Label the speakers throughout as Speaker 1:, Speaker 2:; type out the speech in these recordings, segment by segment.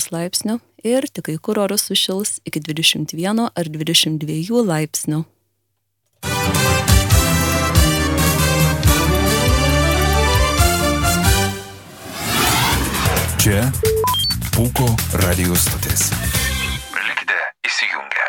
Speaker 1: laipsnių ir tik kai kur oras sušils iki 21 ar 22 laipsnių.
Speaker 2: Čia Pūko radijos stotis. Likite įsijungę.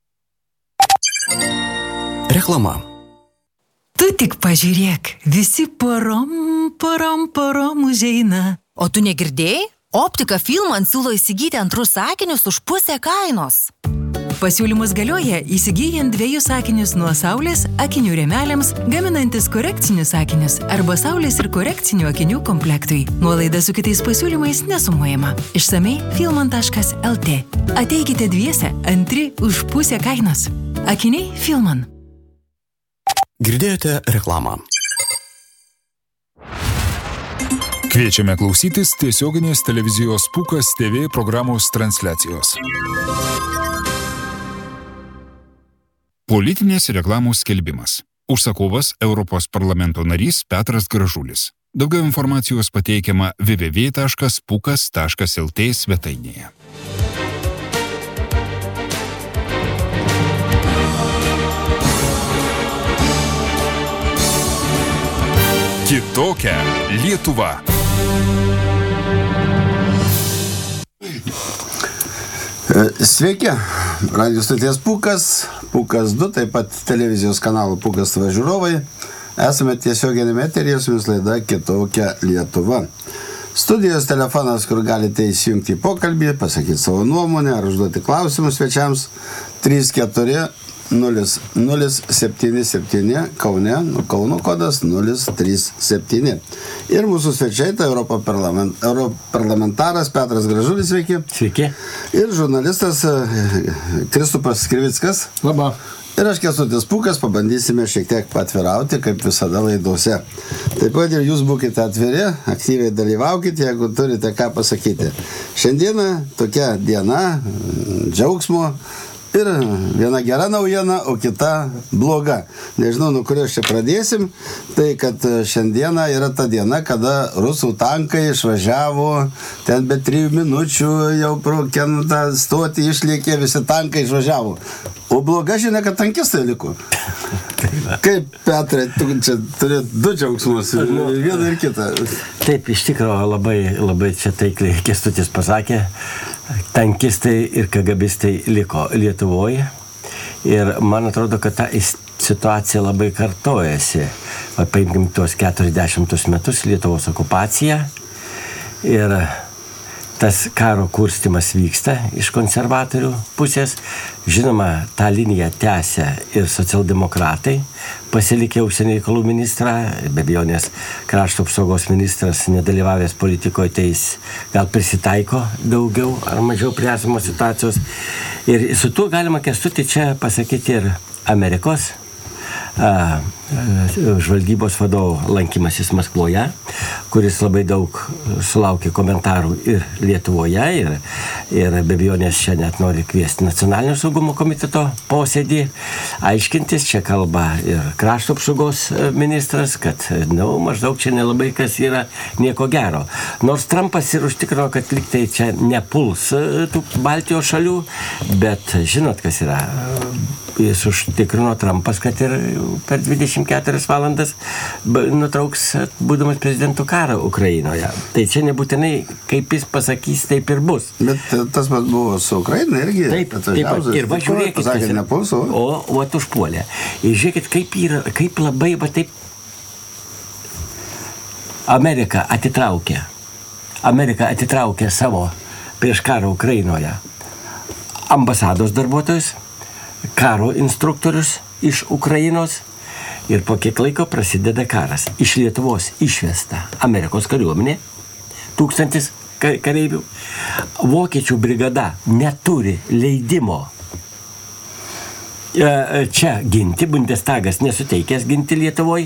Speaker 3: Reklama.
Speaker 4: Tu tik pažiūrėk, visi porom užeina.
Speaker 5: O tu negirdėjai? Optika Filman siūlo įsigyti antrus akinius už pusę kainos.
Speaker 4: Pasiūlymus galioja įsigyjant 2 akinius nuo saulės akinių rėmeliams, gaminantis korekcinius akinius arba saulės ir korekcinių akinių komplektui. Nuolaida su kitais pasiūlymais nesumuojama. Išsamei filman.lt. Ateikite dviese, antri už pusę kainos. Akiniai Filman.
Speaker 3: Girdėjote reklamą.
Speaker 2: Kviečiame klausytis tiesioginės televizijos Pūkas TV programos transliacijos. Politinės reklamos skelbimas. Užsakovas Europos parlamento narys Petras Gražulis. Daugiau informacijos pateikiama www.pukas.lt svetainėje. Kitokia Lietuva.
Speaker 6: Sveiki, radijos stoties Pūkas, Pūkas 2, taip pat televizijos kanalo Pūkas TV žiūrovai. Esame tiesioginiame eteryje, su jumis laida Kitokia Lietuva. Studijos telefonas, kur galite įsijungti į pokalbį, pasakyti savo nuomonę ar užduoti klausimus svečiams 34-077 Kaune, Kauno kodas 037. Ir mūsų svečiai, tai europarlamentaras Petras Gražulis, sveiki.
Speaker 7: Sveiki.
Speaker 6: Ir žurnalistas Kristupas Krivickas.
Speaker 7: Labą.
Speaker 6: Ir aš Kęstutis Pūkas, pabandysime šiek tiek patvirauti, kaip visada laidose. Taip pat ir jūs būkite atviri, aktyviai dalyvaukite, jeigu turite ką pasakyti. Šiandieną tokia diena, džiaugsmo. Ir viena gera naujiena, o kita bloga. Nežinau, nuo kurios čia pradėsim. Tai, kad šiandieną yra ta diena, kada rusų tankai išvažiavo, ten be 3 minučių jau pro Kentą stotį išlėkė, visi tankai išvažiavo. O bloga žinia, kad tankistai liko. Kaip, Petrai, tu čia turi 2 džiaugsmus, vieną ir kitą.
Speaker 7: Taip, iš tikrųjų labai čia taikliai Kęstutis pasakė. Tankistai ir KGBistai liko Lietuvoje ir man atrodo, kad ta situacija labai kartojasi. Paimkim tuos 40 metus Lietuvos okupaciją ir tas karo kurstimas vyksta iš konservatorių pusės. Žinoma, tą liniją tęsia ir socialdemokratai, pasilikę užsienio reikalų ministrą, be abejonės krašto apsaugos ministras nedalyvavęs politikoje, tai jis gal prisitaiko daugiau ar mažiau prie esamos situacijos. Ir su tuo galima Kęstutį čia pasakyti ir Amerikos žvalgybos vadovo lankymasis Maskvoje, kuris labai daug sulaukė komentarų ir Lietuvoje, ir be abejonės čia net nori kviesti Nacionalinio saugumo komiteto posėdį, aiškintis, čia kalba ir krašto apsaugos ministras, kad maždaug čia nelabai kas yra nieko gero. Nors Trumpas ir užtikrino, kad liktai čia nepuls tų Baltijos šalių, bet žinot, kas yra. Jis užtikrino Trumpas, kad ir per 24 valandas nutrauks būdamas prezidentų karą Ukrainoje. Tai čia nebūtinai, kaip jis pasakys, taip ir bus.
Speaker 6: Bet tas buvo su Ukraina irgi.
Speaker 7: Taip, ir va žiūrėkit, o užpuolė. Ir žiūrėkit, kaip labai, va taip Amerika atitraukė savo prieš karą Ukrainoje ambasados darbuotojus, karo instruktorius iš Ukrainos ir po kiek laiko prasideda karas. Iš Lietuvos išvesta Amerikos kariuomenė, 1000 kareivių. Vokiečių brigada neturi leidimo čia ginti, Bundestagas nesuteikęs ginti Lietuvoje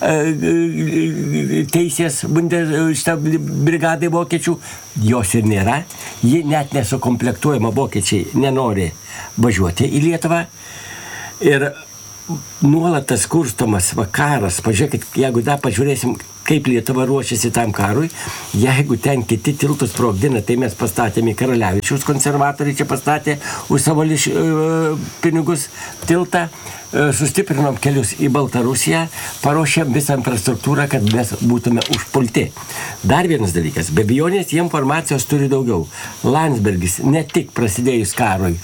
Speaker 7: teisės brigadai vokiečių, jos ir nėra, ji net nesukomplektuojama, vokiečiai nenori važiuoti į Lietuvą ir nuolat tas kurstomas karas, pažiūrėkit, jeigu dar pažiūrėsim, kaip Lietuva ruošiasi tam karui. Jeigu ten kiti tiltus sprogdina, tai mes pastatėme Karalevičiaus konservatoriai, čia pastatė už savo pinigus tiltą, sustiprinom kelius į Baltarusiją, paruošėm visą infrastruktūrą, kad mes būtume užpulti. Dar vienas dalykas, be abejonės, jie informacijos turi daugiau. Landsbergis ne tik prasidėjus karui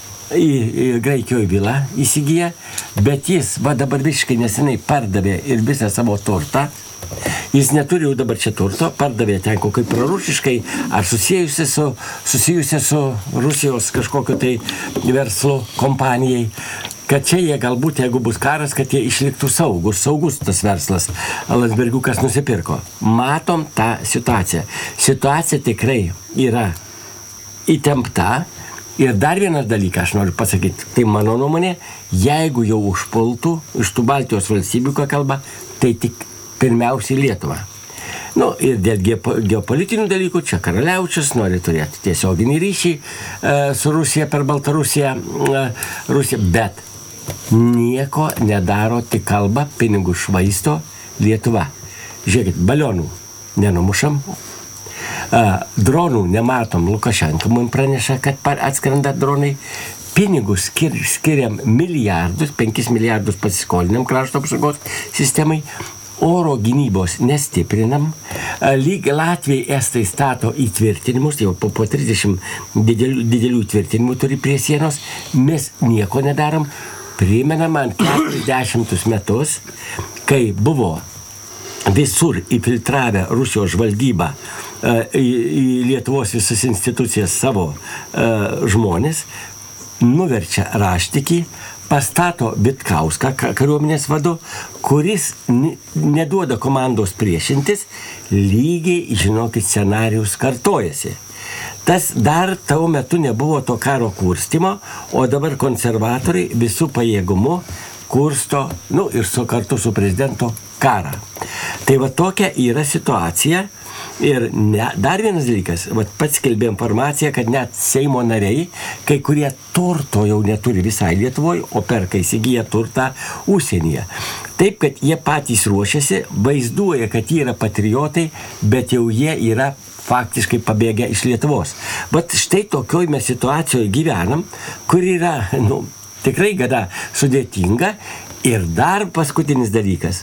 Speaker 7: į Graikijoje vilą įsigiję, bet jis dabar visiškai nesenai pardavė ir visą savo turtą. Jis neturi jau dabar čia turto, pardavė ten kokį prorusiškai ar susijusi su Rusijos kažkokiu tai verslo kompanijai, kad čia jie galbūt, jeigu bus karas, kad jie išliktų saugus tas verslas. Landsbergiukas nusipirko. Matom tą situaciją. Situacija tikrai yra įtempta. Ir dar vienas dalykas, aš noriu pasakyti, tai mano nuomonė, jeigu jau užpultų iš tų Baltijos valstybių, ką kalba, tai tik pirmiausiai Lietuva. Ir dėl geopolitinių dalykų, čia Karalevičius nori turėti tiesioginį ryšį su Rusija per Baltarusiją, bet nieko nedaro, tik kalba, pinigų švaisto Lietuva. Žiūrėkit, balionų nenumušam, dronų nematom, Lukašenka mums praneša, kad atskrenda dronai, pinigus skiriam milijardus, 5 milijardus pasiskolinam krašto apsaugos sistemai, oro gynybos nestiprinam, lyg Latvijai Estai stato įtvirtinimus, jau po 30 didelių įtvirtinimų turi prie sienos, mes nieko nedarom, primenam man 40 metus, kai buvo visur įfiltravę Rusijos žvalgybą į Lietuvos visas institucijas savo žmonės, nuverčia Raštikį, pastato Vitkauską kariuomenės vadu, kuris neduoda komandos priešintis, lygiai, žinokit, scenarijus kartojasi. Tas dar tau metu nebuvo to karo kurstimo, o dabar konservatoriai visų pajėgumu kursto, ir kartu su prezidento karą. Tai tokia yra situacija. Ir dar vienas dalykas, pats skelbė informaciją, kad net Seimo nariai, kai kurie turto jau neturi visai Lietuvoje, o perka įsigyja turtą užsienyje. Taip, kad jie patys ruošiasi, vaizduoja, kad jie yra patriotai, bet jau jie yra faktiškai pabėgę iš Lietuvos. Bet štai tokioj mes situacijoje gyvenam, kur yra, tikrai gana sudėtinga. Ir dar paskutinis dalykas.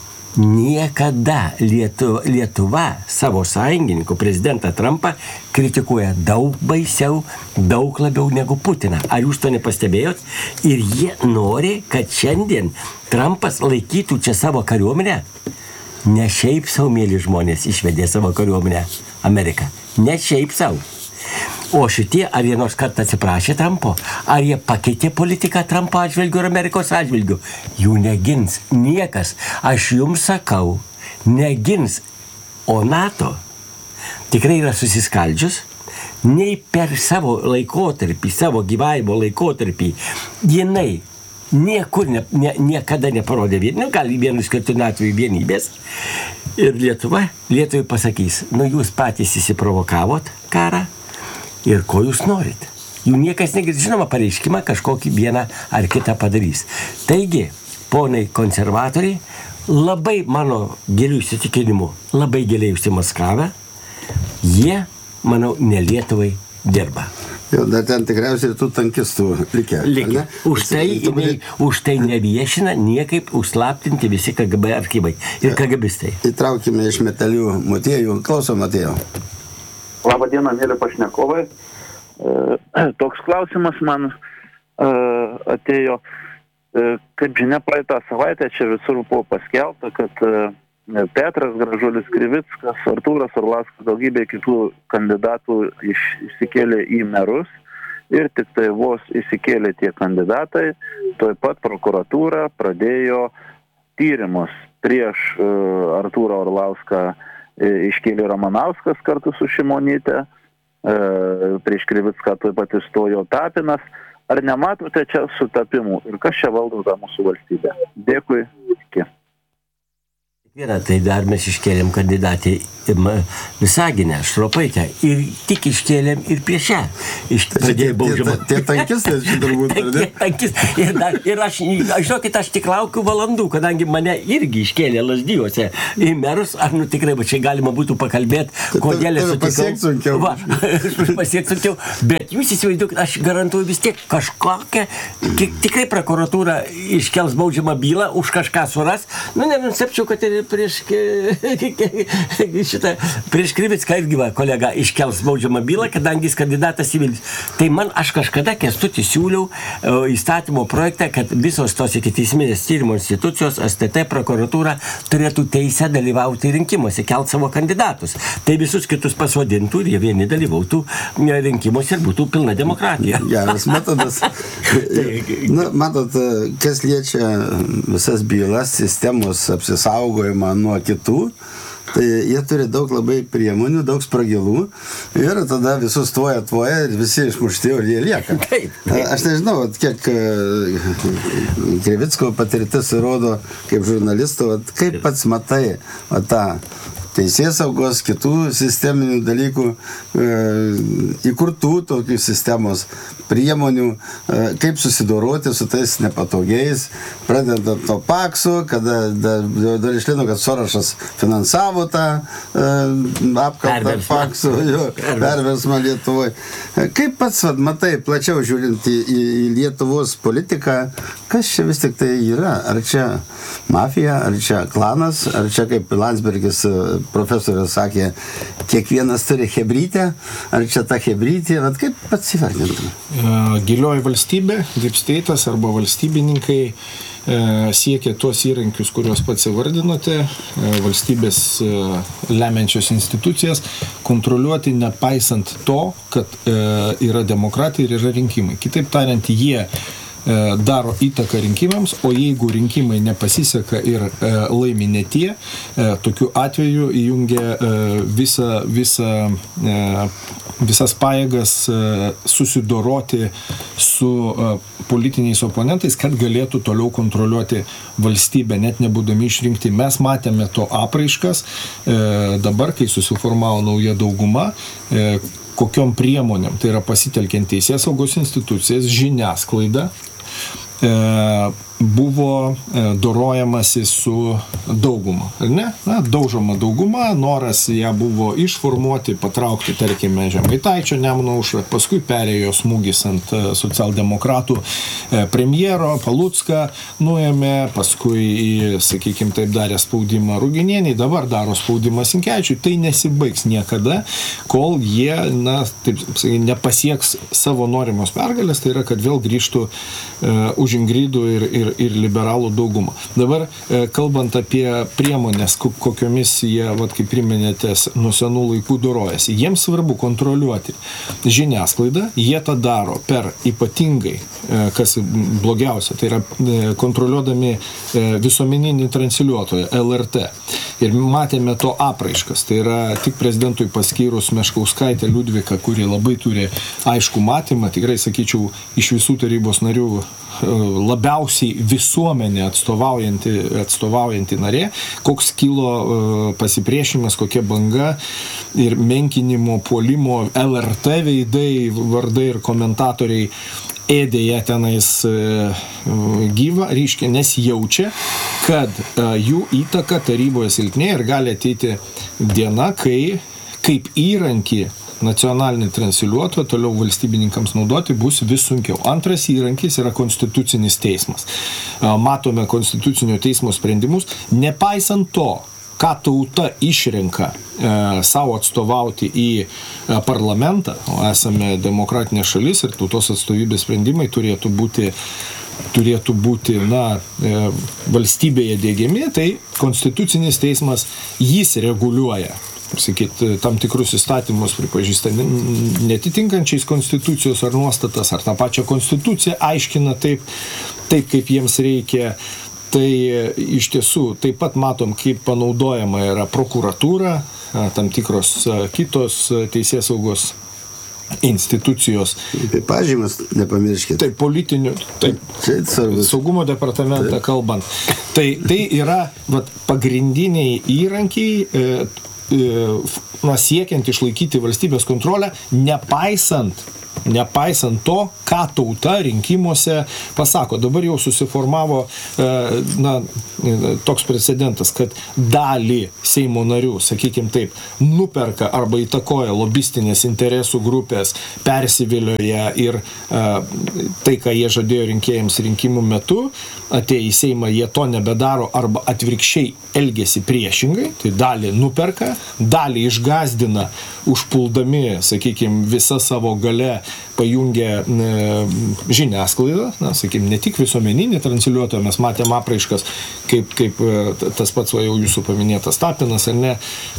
Speaker 7: Niekada Lietuva savo sąjungininkų prezidentą Trumpą kritikuoja daug baisiau, daug labiau negu Putiną. Ar jūs to nepastebėjot? Ir jie nori, kad šiandien Trumpas laikytų čia savo kariuomenę. Ne šiaip savo, mėly žmonės, išvedė savo kariuomenę Ameriką. Ne šiaip savo. O šitie, ar jie nors kartą atsiprašė Trumpo? Ar jie pakeitė politiką Trumpo atžvilgiu ir Amerikos atžvilgiu? Jų negins niekas. Aš jums sakau, negins. O NATO tikrai yra susiskaldžius. Nei per savo laikotarpį, savo gyvavimo laikotarpį, jinai niekur niekada neparodė gal vienu skirtiniu atveju vienybės. Ir Lietuvai pasakys, jūs patys įsiprovokavot karą. Ir ko jūs norit? Jų niekas negirdi, žinoma, pareiškimą kažkokį vieną ar kitą padarys. Taigi, ponai konservatoriai, labai mano gilių įsitikinimu, labai giliai užsimaskavę, jie, manau, ne Lietuvai dirba.
Speaker 6: Jau, dar ten tikriausiai ir tų tankistų likę.
Speaker 7: Už tai neviešina niekaip užslaptinti visi KGB archyvai ir KGBistai.
Speaker 6: Įtraukime iš Metalių Motiejų. Klausom, Motiejų.
Speaker 3: Labą dieną, mėly pašnekovai. Toks klausimas man atėjo. Kaip žinia, praeitą savaitę čia visur buvo paskelbta, kad Petras Gražulis Krivickas, Artūras Orlauskas, daugybė kitų kandidatų išsikėlė į merus ir tik tai vos išsikėlė tie kandidatai, tuoj pat prokuratūra pradėjo tyrimus prieš Artūrą Orlauską. Iškėlė Ramanauskas kartu su Šimonyte, prieš Krivicką taip pat įstojo Tapinas. Ar nematote čia sutapimų ir kas čia valdo tą mūsų valstybę? Dėkui. Iki.
Speaker 7: Tai dar mes iškėlėm kandidatį Visaginę, Šropaitę ir tik iškėlėm ir prieš ją. Pradėjau baudžiamą.
Speaker 6: Tie tankistai, turbūt.
Speaker 7: Ir aš, žinokit, aš tik laukiu valandų, kadangi mane irgi iškėlė Lazdijuose į merus, ar tikrai, va čia galima būtų pakalbėti, kodėl esu
Speaker 6: pasiekt sunkiau.
Speaker 7: Pasiekt sunkiau, bet jūs įsivaizduokit, aš garantuoju vis tiek kažkokią, tikrai prokuratūra iškels baudžiamą bylą, už kažką suras, nenustepčiau, kad ir prieš Krivicką irgi kolega iškels baudžiamą bylą, kadangi jis kandidatas į Vilnių. Tai aš kažkada Kęstutį siūliau įstatymo projektą, kad visos tos ikiteisminės tyrimo institucijos, STT, prokuratūra turėtų teisę dalyvauti rinkimuose, kelt savo kandidatus. Tai visus kitus pasodintų ir jie vieni dalyvautų rinkimuose ir būtų pilna demokratija.
Speaker 6: Geras metodas. Matot, kas liečia visas bylas, sistemos apsisaugojimą nuo kitų, tai jie turi daug labai priemonių, daug spragilų ir tada visus tvoja ir visi išmušti ir jie lieka. Aš nežinau, kiek Krivicko patirtis rodo kaip žurnalisto, kaip pats matai tą teisėsaugos, kitų sisteminių dalykų, įkurtų tokių sistemos priemonių, kaip susidoroti su tais nepatogiais, pradedant to paksu, kada dar išlino, kad Sorošas finansavo tą apkaltą paksu, perversmą Lietuvoje. Kaip pats, matai, plačiau žiūrint į Lietuvos politiką, kas čia vis tik tai yra? Ar čia mafija, ar čia klanas, ar čia, kaip Landsbergis profesorius sakė, kiekvienas turi hebrytę, ar čia ta hebrytė, kaip pats įvardintum?
Speaker 8: Gilioji valstybė, deep state'as arba valstybininkai siekia tuos įrankius, kuriuos pats įvardinote, valstybės lemiančios institucijas, kontroliuoti nepaisant to, kad yra demokratija ir yra rinkimai. Kitaip tariant, jie daro įtaką rinkimams, o jeigu rinkimai nepasiseka ir laimi ne tie, tokiu atveju įjungia visas pajėgas susidoroti su politiniais oponentais, kad galėtų toliau kontroliuoti valstybę, net nebūdami išrinkti. Mes matėme to apraiškas dabar, kai susiformavo nauja dauguma, kokiom priemonėm, tai yra pasitelkiant teisėsaugos institucijas, žiniasklaidą, buvo dorojamasi su dauguma, ar ne? Daužoma dauguma, noras ją buvo išformuoti, patraukti, tarkime, Žemaitaičio Nemuno aušrą, paskui perėjo smūgis ant socialdemokratų premjero, Palucką nuėmė, paskui, sakykime, taip darė spaudimą Ruginienei, dabar daro spaudimą Sinkevičiui, tai nesibaigs niekada, kol jie, taip sakykime, nepasieks savo norimos pergalės, tai yra, kad vėl grįžtų už Ingridų ir liberalų daugumą. Dabar, kalbant apie priemonės, kokiomis jie, kaip priminėtės, nuo senų laikų dorojasi, jiems svarbu kontroliuoti žiniasklaidą, jie tą daro per ypatingai, kas blogiausia, tai yra kontroliuodami visuomeninį transliuotoją LRT. Ir matėme to apraiškas, tai yra tik prezidentui paskyrus Meškauskaitę Liudviką, kuri labai turi aiškų matymą, tikrai sakyčiau, iš visų tarybos narių labiausiai visuomenė atstovaujanti narė, koks kilo pasipriešimas, kokia banga ir menkinimo, puolimo LRT veidai, vardai ir komentatoriai ėdė ją tenais gyvą, reiškia, nes jaučia, kad jų įtaka taryboje silpnėja ir gali ateiti diena, kai kaip įrankį nacionalinį transliuotoją toliau valstybininkams naudoti bus vis sunkiau. Antras įrankis yra konstitucinis teismas. Matome konstitucinio teismo sprendimus, nepaisant to, ką tauta išrenka savo atstovauti į parlamentą, o esame demokratinė šalis ir tautos atstovybės sprendimai turėtų būti valstybėje diegiami, tai konstitucinis teismas jis reguliuoja, tam tikrus įstatymus pripažįsta netitinkančiais konstitucijos ar nuostatas, ar tą pačią konstituciją aiškina taip, kaip jiems reikia. Tai iš tiesų taip pat matom, kaip panaudojama yra prokuratūra, tam tikros kitos teisėsaugos institucijos.
Speaker 6: Pažymas, nepamirškite.
Speaker 8: Taip, politinių, saugumo departamentą kalbant. Tai yra pagrindiniai įrankiai siekiant išlaikyti valstybės kontrolę, nepaisant to, ką tauta rinkimuose pasako. Dabar jau susiformavo toks precedentas, kad dalį Seimo narių, sakykime taip, nuperka arba įtakoja lobistinės interesų grupės, persivilioja ir tai, ką jie žadėjo rinkėjams rinkimų metu, atėję į Seimą, jie to nebedaro arba atvirkščiai elgiasi priešingai, tai dalį nuperka, dalį išgazdina, užpuldami, sakykime, visą savo gale pajungia žiniasklaidą, sakykime, ne tik visuomeninį transliuotoją, mes matėm apraiškas, kaip tas pats jau jūsų paminėtas Tapinas, ar ne,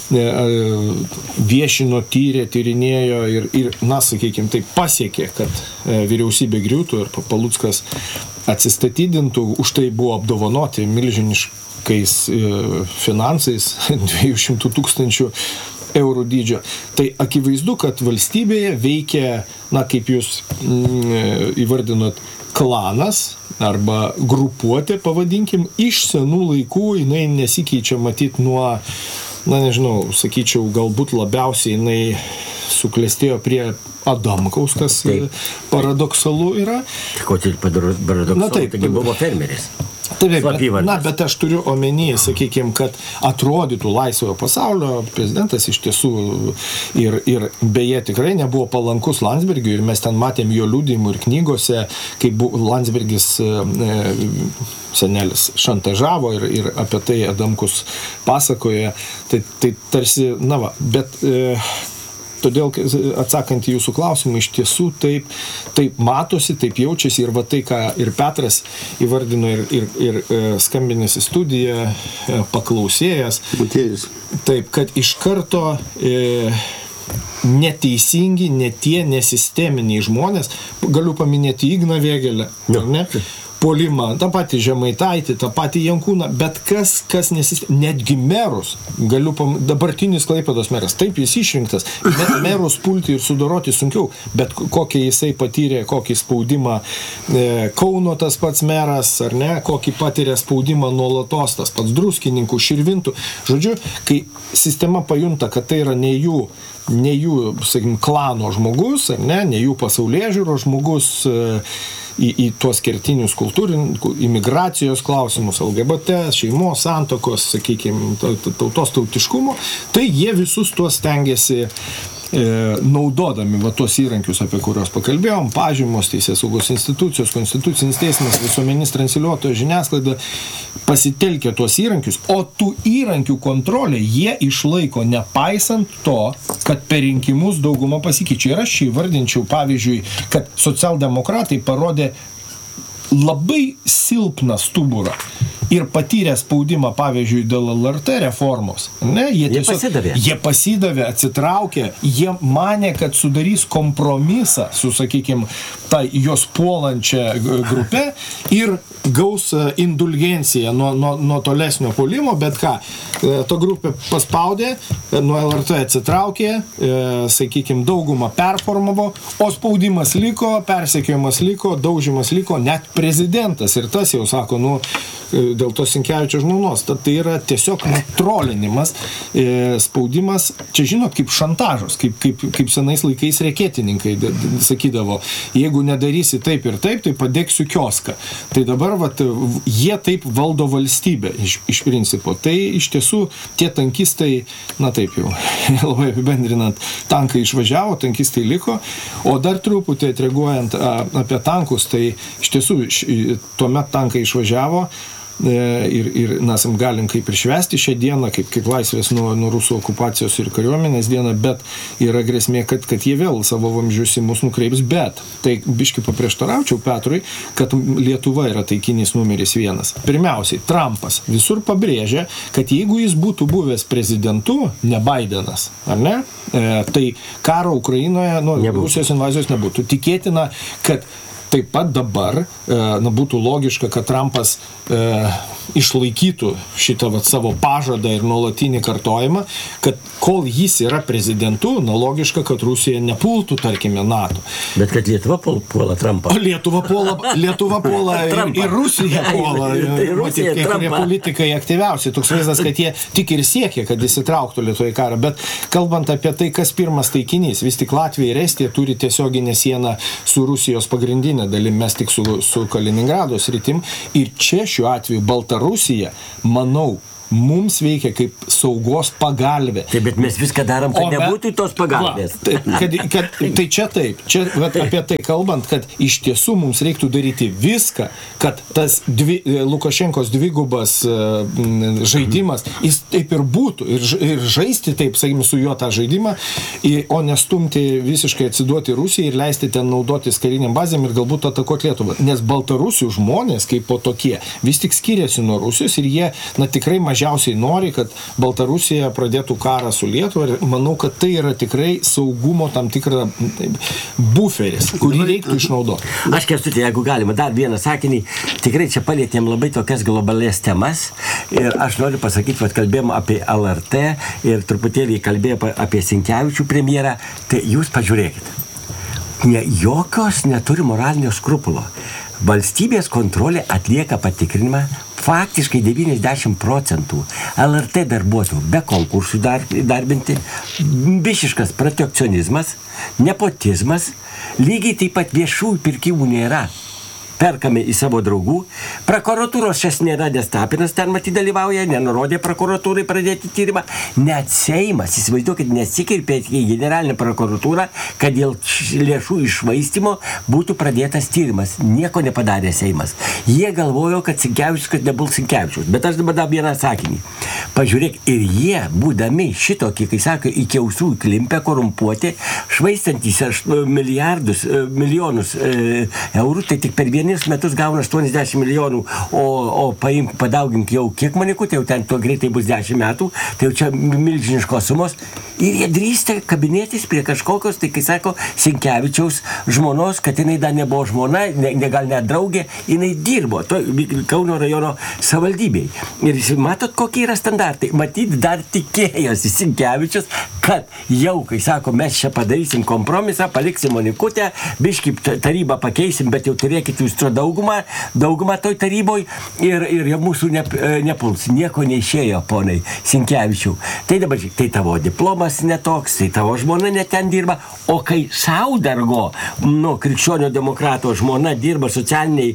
Speaker 8: viešino, tyrė, tyrinėjo ir sakykime, tai pasiekė, kad vyriausybė griūtų ir Paluckas atsistatydintų, už tai buvo apdovanoti milžiniškais finansais 200 000 eurų dydžio. Tai akivaizdu, kad valstybėje veikia, kaip jūs įvardinot, klanas arba grupuotė, pavadinkim, iš senų laikų, jinai nesikeičia matyti nuo, nežinau, sakyčiau, galbūt labiausiai jinai suklestėjo prie Adamkaus, kas paradoksalu yra.
Speaker 7: Ko tai paradoksalu, taigi buvo fermeris.
Speaker 8: Taip, bet aš turiu omeny, sakykime, kad atrodytų laisvojo pasaulio prezidentas iš tiesų ir beje tikrai nebuvo palankus Landsbergiui ir mes ten matėm jo liudijimų ir knygose, kaip Landsbergis senelis šantažavo ir apie tai Adamkus pasakoja, tai tarsi, bet todėl, atsakant į jūsų klausimą, iš tiesų taip matosi, taip jaučiasi ir tai, ką ir Petras įvardino ir skambinęs į studiją, paklausėjas. Taip, kad iš karto neteisingi, nesisteminiai žmonės, galiu paminėti Igną Vėgėlę, ne? Polimą, tą patį Žemaitaitį, tą patį Jankūną, bet kas netgi merus, dabartinis Klaipėdos meras, taip jis išrinktas, bet merus pulti ir sudoroti sunkiau, bet kokį jisai patyrė, kokį spaudimą Kauno tas pats meras, ar ne, kokį patyrė spaudimą nuolatos, tas pats Druskininkų, Širvintų. Žodžiu, kai sistema pajunta, kad tai yra ne jų, sakykim, klano žmogus, ar ne jų pasaulėžiūros žmogus, į tuos kertinius imigracijos klausimus, LGBT, šeimos, santokos, sakykime, tautos tautiškumo, tai jie visus tuos stengiasi naudodami tuos įrankius, apie kuriuos pakalbėjom, pažymos, teisėsaugos institucijos, konstitucinis teismas, visuomeninis transliuotojas, žiniasklaida, pasitelkia tuos įrankius, o tų įrankių kontrolę jie išlaiko nepaisant to, kad per rinkimus dauguma pasikeičia. Ir aš įvardinčiau, pavyzdžiui, kad socialdemokratai parodė labai silpną stuburą ir patyrė spaudimą, pavyzdžiui, dėl LRT reformos. Jie pasidavė, atsitraukė, jie manė, kad sudarys kompromisą su, sakykime, jos puolančia grupė ir gaus indulgenciją nuo tolesnio puolimo, bet ką, to grupė paspaudė, nuo LRT atsitraukė, sakykime, daugumą performavo, o spaudimas liko, persekiojimas liko, daužimas liko, net prezidentas ir tas jau sako, dėl to Sinkevičio žmonos. Tai yra tiesiog trolinimas, spaudimas, čia žinot, kaip šantažas, kaip senais laikais reketininkai sakydavo, jeigu nedarysi taip ir taip, tai padegsiu kioską. Tai dabar jie taip valdo valstybę iš principo. Tai iš tiesų tie tankistai, taip jau, labai apibendrinant, tankai išvažiavo, tankistai liko, o dar truputį atreaguojant apie tankus, tai iš tiesų tuomet tankai išvažiavo, ir mes galim kaip ir švęsti šią dieną, kaip laisvės nuo rusų okupacijos ir kariuomenės dieną, bet yra grėsmė, kad jie vėl savo vamzdžius į mus nukreips, bet tai biškį paprieštaraučiau Petrui, kad Lietuva yra taikinys numeris 1. Pirmiausiai, Trumpas visur pabrėžia, kad jeigu jis būtų buvęs prezidentu, ne Bidenas, ar ne, tai karo Ukrainoje, Rusijos invazijos nebūtų. Tikėtina, kad taip pat dabar būtų logiška, kad Trumpas išlaikytų šitą savo pažadą ir nuolatinį kartojimą, kad kol jis yra prezidentu, logiška, kad Rusija nepultų, tarkime, NATO.
Speaker 7: Bet kad Lietuva puola Trumpą.
Speaker 8: Lietuva puola ir Rusija puola.
Speaker 7: Rusija,
Speaker 8: kai kurie politikai aktyviausiai. Toks vaizdas, kad jie tik ir siekia, kad įsitrauktų Lietuvoje karą. Bet kalbant apie tai, kas pirmas taikinys, vis tik Latvija ir Estija turi tiesioginę sieną su Rusijos pagrindinė dalim, mes tik su Kaliningrado sritim. Ir čia šiuo atveju Baltarusija, manau, mums veikia kaip saugos pagalbė.
Speaker 7: Taip, bet mes viską darom, kad nebūtų tos pagalbės.
Speaker 8: Tai čia taip. Čia apie tai kalbant, kad iš tiesų mums reiktų daryti viską, kad tas Lukašenkos dvigubas žaidimas, jis taip ir būtų. Ir žaisti taip, sakykime, su juo tą žaidimą, o nestumti visiškai atsiduoti Rusijai ir leisti ten naudotis kariniam bazėm ir galbūt atakuoti Lietuvą. Nes Baltarusių žmonės, kaip po tokie, vis tik skiriasi nuo Rusijos ir jie, tikrai mažiausiai nori, kad Baltarusija pradėtų karą su Lietuva ir manau, kad tai yra tikrai saugumo tam tikra buferis, kurį reiktų išnaudoti.
Speaker 7: Aš Kęstuti, jeigu galima, dar vieną sakinį, tikrai čia palietėm labai tokias globalės temas ir aš noriu pasakyti, kad kalbėjom apie LRT ir truputėlį kalbėjom apie Sinkevičių premjerą, tai jūs pažiūrėkit. Jokios neturi moralinio skrupulo. Valstybės kontrolė atlieka patikrinimą faktiškai 90% LRT darbuotojų be konkursų darbinti, visiškas protekcionizmas, nepotizmas, lygiai taip pat viešųjų pirkimų nėra. Perkame į savo draugų. Prokuratūros šias nėra, nes Tapinas ten dalyvauja, nenurodė prokuratūrai pradėti tyrimą. Net Seimas, įsivaizduokit, nesikirpė į generalinę prokuratūrą, kad dėl lėšų iššvaistymo būtų pradėtas tyrimas. Nieko nepadarė Seimas. Jie galvojo, kad Sinkevičius, kad nebuvo Sinkevičius. Bet aš dabar dar vieną sakinį. Pažiūrėk, ir jie, būdami šitokį, kai sako, iki ausų klimpę, korumpuoti, švaistantys milijonus eurų, tai tik per vieną metus gauna 80 milijonų, o padaugink jau kiek manikų, tai jau ten to greitai bus 10 metų, tai jau čia milžiniškos sumos. Ir jie drįsta kabinėtis prie kažkokios, tai kai sako, Sinkevičiaus žmonos, kad jinai dar nebuvo žmona, gal net draugė, jinai dirbo Kauno rajono savivaldybėj. Ir matot, kokie yra standartai. Matyt, dar tikėjosi Sinkevičius, kad jau, kai sako, mes čia padarysim kompromisą, paliksim Monikutę, biškį tarybą pakeisim, bet jau turėkit jūs daugumą toj taryboj ir mūsų nepuls. Nieko neišėjo, ponai Sinkevičių. Tai dabar, tai tavo diplomas netoks, tai tavo žmona net ten dirba, o kai Saudargo, krikščionio demokrato žmona dirba socialinių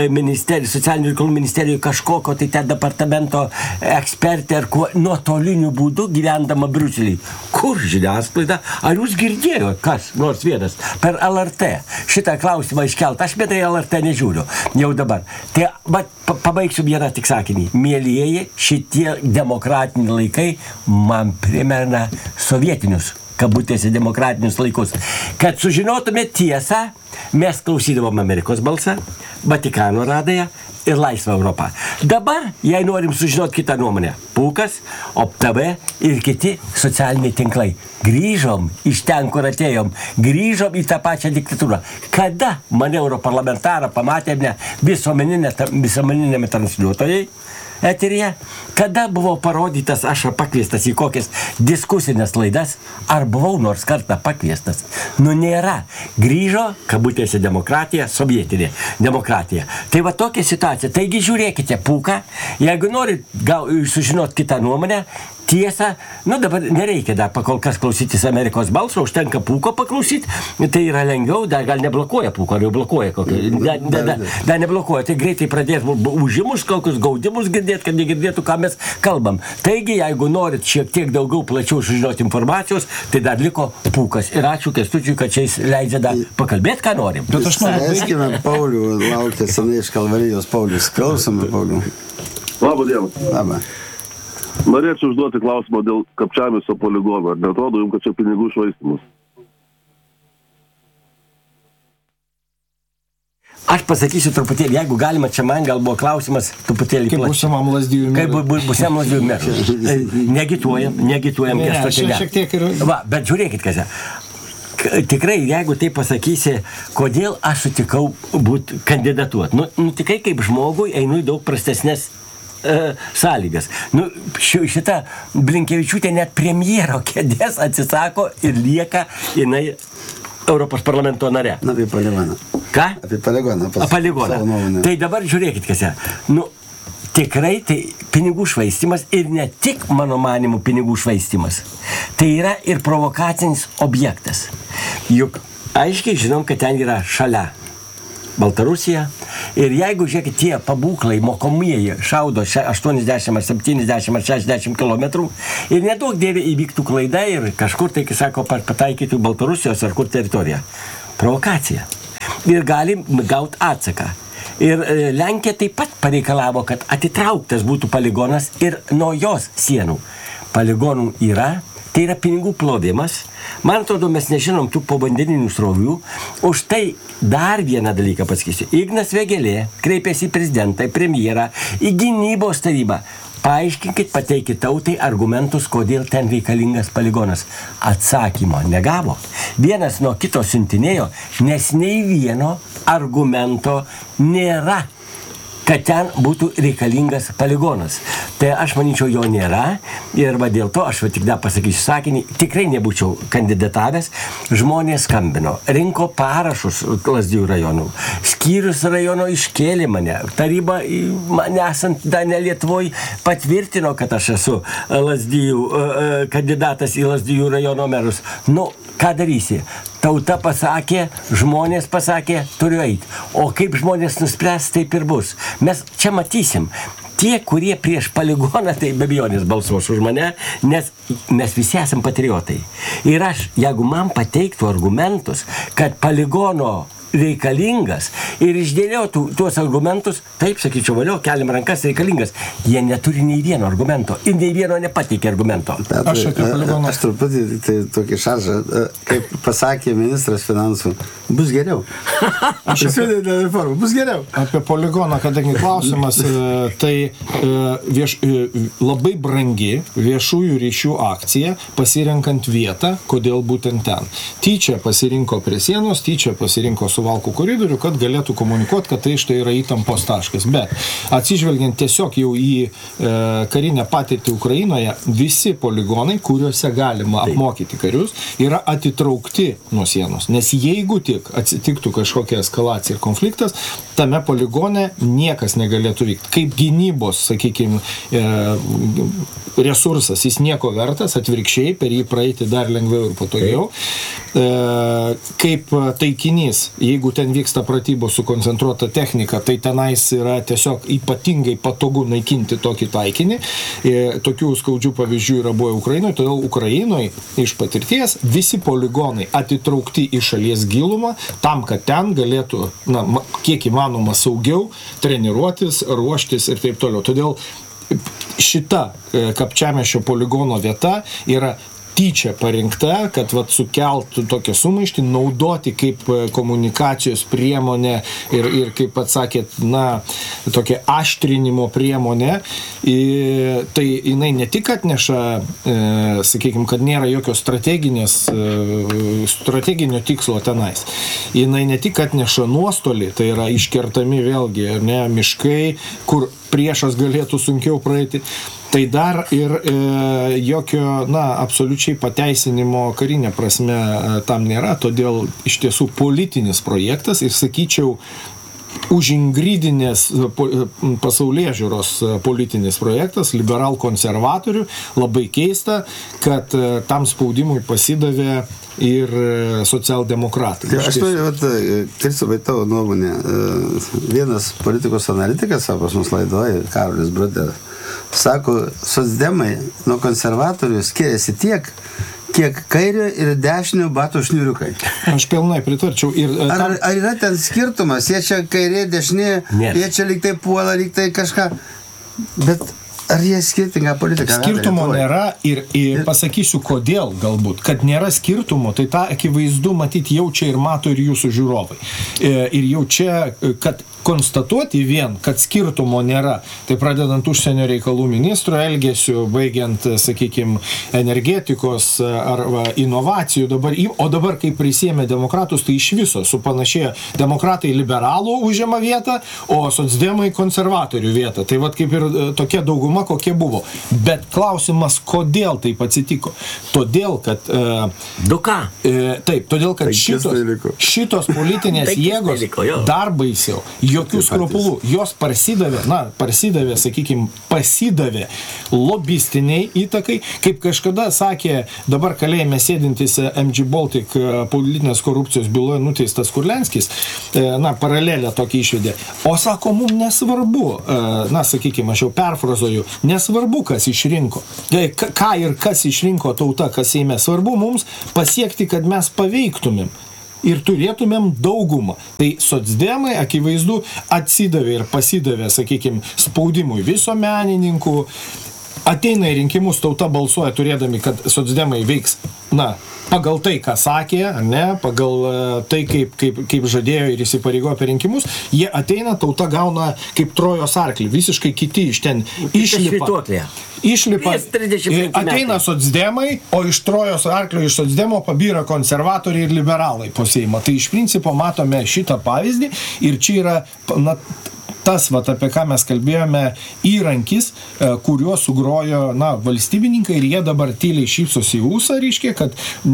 Speaker 7: reikalų ministerijoje kažkokio, tai ten departamento ekspertė ar nuotoliniu būdu gyvendama Briuselį. Kur žiniasklaida? Ar jūs girdėjo, kas nors vienas per LRT šitą klausimą iškelt? Aš bėdai LRT nežiūriu, jau dabar. Tai pabaigsiu vieną tik sakinį. Mielieji, šitie demokratiniai laikai man primena sovietinius, kabutėse demokratinius laikus. Kad sužinotume tiesą, mes klausydavom Amerikos balsą, Vatikano radiją ir Laisvą Europą. Dabar, jei norim sužinoti kitą nuomonę, Pūkas, OpTV ir kiti socialiniai tinklai. Grįžom iš ten, kur atėjom. Grįžom į tą pačią diktatūrą. Kada mane europarlamentarą pamatėme visuomeninėme transliuotojai eteryje, kada buvo parodytas, aš pakviestas į kokias diskusinės laidas, ar buvau nors kartą pakviestas. Nėra. Grįžo, kabutėse demokratija, sovietinė demokratija. Tai va tokia situacija. Taigi žiūrėkite Pūką, jeigu norit sužinoti kitą nuomonę, tiesa, dabar nereikia dar pakol kas klausytis Amerikos balso, užtenka Pūko paklausyti, tai yra lengviau, dar gal neblokuoja Pūko, ar jau blokuoja kokį, dar neblokuoja, tai greitai pradės užimus, kokius gaudimus girdėti, kad negirdėtų, ką mes kalbam. Taigi, jeigu norit šiek tiek daugiau plačiau sužinoti informacijos, tai dar liko Pūkas. Ir ačiū Kęstučiui, kad čia jis leidžia dar pakalbėti, ką norim.
Speaker 6: Bet aš noriu. Paulių, laukia senai iš Kalvarijos. Paulius, klausome, Paulių.
Speaker 9: Labą dieną.
Speaker 6: Labą.
Speaker 9: Norėčiau užduoti klausimą dėl Kapčiamiesto poligono. Ar neatrodo jums, kad čia pinigų švaistymas?
Speaker 7: Aš pasakysiu truputėlį, jeigu galima, čia man gal buvo klausimas truputėlį
Speaker 8: plačiau. Kaip būsimam Lazdijų merui.
Speaker 7: Kaip būsimam Lazdijų merui. Negituojam
Speaker 8: Kęstučio.
Speaker 7: Va, bet žiūrėkit, kas. tikrai, jeigu tai pasakysi, kodėl aš sutikau būti kandidatuoti. Nu, tikrai kaip žmogui einu į daug prastesnės sąlygas. Nu, šita Blinkevičiūtė net premjero kėdės atsisako ir lieka jinai Europos parlamento nare.
Speaker 6: Na, apie Poligoną.
Speaker 7: Ką?
Speaker 6: Apie Poligoną.
Speaker 7: Poligoną. Tai dabar žiūrėkit, kas nu, tikrai tai pinigų švaistimas ir ne tik, mano manimu, pinigų švaistimas. Tai yra ir provokacinis objektas. Juk aiškiai žinom, kad ten yra šalia Baltarusija. Ir jeigu, žiūrėkit, tie pabūklai mokomieji šaudo 80 ar 70 ar 60 km ir nedaug dėvė įvyktų klaida ir kažkur, tai, kai sako, pataikytų Baltarusijos ar kur teritoriją. Provokacija. Ir galim gauti atsaką. Ir Lenkija taip pat pareikalavo, kad atitrauktas būtų poligonas ir nuo jos sienų. Poligonų yra. Tai yra pinigų plovimas. Man atrodo, mes nežinom tų povandeninių srovių. Už tai dar vieną dalyką pasakysiu. Ignas Vėgėlė kreipėsi į prezidentą, į premjerą, į gynybos tarybą. Paaiškinkit, pateikit tautai argumentus, kodėl ten reikalingas poligonas. Atsakymo negavo. Vienas nuo kito siuntinėjo, nes nei vieno argumento nėra, kad ten būtų reikalingas poligonas. Tai aš manyčiau, jo nėra ir va dėl to aš tik dar pasakysiu sakinį, tikrai nebūčiau kandidatavęs. Žmonės skambino, rinko parašus Lazdijų rajonų, skyrius rajono iškėlė mane, taryba mane esant dar ne Lietuvoj patvirtino, kad aš esu kandidatas į Lazdijų rajono merus. Nu, ką darysi? Tauta pasakė, žmonės pasakė, turiu eiti. O kaip žmonės nuspręs, taip ir bus. Mes čia matysim. Tie, kurie prieš poligoną, tai be abejonės balsuos už mane, nes mes visi esam patriotai. Ir aš, jeigu man pateiktų argumentus, kad poligono reikalingas ir išdėliotų tuos argumentus, taip sakyčiau, valio, keliam rankas, reikalingas. Jie neturi nei vieno argumento ir nei vieno nepateikė argumento.
Speaker 6: Aš truputį tai tokį šaržą, kaip pasakė ministras finansų, bus geriau. Bus geriau.
Speaker 8: Apie poligoną, kadangi klausimas, tai labai brangi viešųjų ryšių akcija, pasirenkant vietą, kodėl būtent ten. Tyčia pasirinko prie sienos, tyčia pasirinko Suvalkų koridorių, kad galėtų komunikuoti, kad tai štai yra įtampos taškas. Bet atsižvelgiant tiesiog jau į karinę patirtį Ukrainoje, visi poligonai, kuriuose galima apmokyti karius, yra atitraukti nuo sienos. Nes jeigu tik atsitiktų kažkokia eskalacija ir konfliktas, tame poligone niekas negalėtų vykti. Kaip gynybos, sakykime, resursas, jis nieko vertas, atvirkščiai, per jį praeiti dar lengviau ir patogiau. Kaip taikinys, jeigu ten vyksta pratybos su koncentruota technika, tai tenais yra tiesiog ypatingai patogu naikinti tokį taikinį. Tokių skaudžių pavyzdžių yra buvę Ukrainoje, todėl Ukrainoje iš patirties visi poligonai atitraukti į šalies gilumą, tam, kad ten galėtų, kiek įmanoma saugiau treniruotis, ruoštis ir taip toliau. Todėl šita Kapčiamiesčio poligono vieta yra tyčia parinkta, kad sukeltų tokią sumaištį, naudoti kaip komunikacijos priemonę ir kaip pats sakėt, tokia aštrinimo priemonė. Tai jinai ne tik atneša, sakykime, kad nėra jokio strateginio tikslo tenais. Jinai ne tik atneša nuostolį, tai yra iškertami vėlgi miškai, kur priešas galėtų sunkiau praeiti. Tai dar ir jokio, absoliučiai pateisinimo karinė prasme tam nėra, todėl iš tiesų politinis projektas ir, sakyčiau, užingrydinės pasaulėžiūros politinis projektas, liberal-konservatorių, labai keista, kad tam spaudimui pasidavė ir socialdemokratai.
Speaker 6: Aš noriu, Kristupai, tavo nuomonė. Vienas politikos analitikas, pas mus laidoje, Karolis Broderis, sako, socdemai nuo konservatorių skiriasi tiek, kiek kairio ir dešinio batų šniuriukai.
Speaker 8: Aš pilnai pritarčiau.
Speaker 6: Ar yra ten skirtumas? Jie čia kairė, dešinė, jie čia lyg tai puola, lyg tai kažką. Bet Ar jie skirtingą politiką?
Speaker 8: Skirtumo nėra ir pasakysiu kodėl galbūt, kad nėra skirtumo, tai tą akivaizdu matyti jaučia ir mato ir jūsų žiūrovai. Ir jau čia, kad konstatuoti vien, kad skirtumo nėra, tai pradedant užsienio reikalų ministro elgesiu, baigiant, sakykime, energetikos arba inovacijų, o dabar, kai prisėmė demokratus, tai iš viso supanašėjo demokratai liberalų užima vietą, o socdemai konservatorių vietą. Tai vat kaip ir tokia dauguma, kokie buvo. Bet klausimas, kodėl taip atsitiko? Todėl, kad... Todėl, kad šitos politinės jėgos dar baisiau, jokių skrupulų, jos parsidavė, sakykime, pasidavė lobistiniai įtakai, kaip kažkada sakė dabar kalėjime sėdintis MG Baltic politinės korupcijos byloje nuteistas Kurlianskis, paralelę tokį išvedė. O sako, mums nesvarbu, sakykime, aš jau perfrazuoju, nesvarbu, kas išrinko. Ką ir kas išrinko tauta, kas Seime, svarbu mums pasiekti, kad mes paveiktumėm ir turėtumėm daugumą. Tai socdemai, akivaizdu, atsidavė ir pasidavė, sakykime, spaudimui visuomenininkų. Ateina į rinkimus, tauta balsuoja turėdami, kad socdemai veiks, pagal tai, ką sakė, pagal tai, kaip žadėjo ir įsipareigojo per rinkimus, jie ateina, tauta gauna kaip Trojos arklį, visiškai kiti iš ten išlipa, ateina socdemai, o iš Trojos arklio, iš socdemo pabyra konservatoriai ir liberalai po Seimą. Tai iš principo matome šitą pavyzdį ir čia yra, tas, apie ką mes kalbėjome, įrankis, kuriuo sugrojo, valstybininkai ir jie dabar tyliai šypsosi į ūsą, reiškia, kad,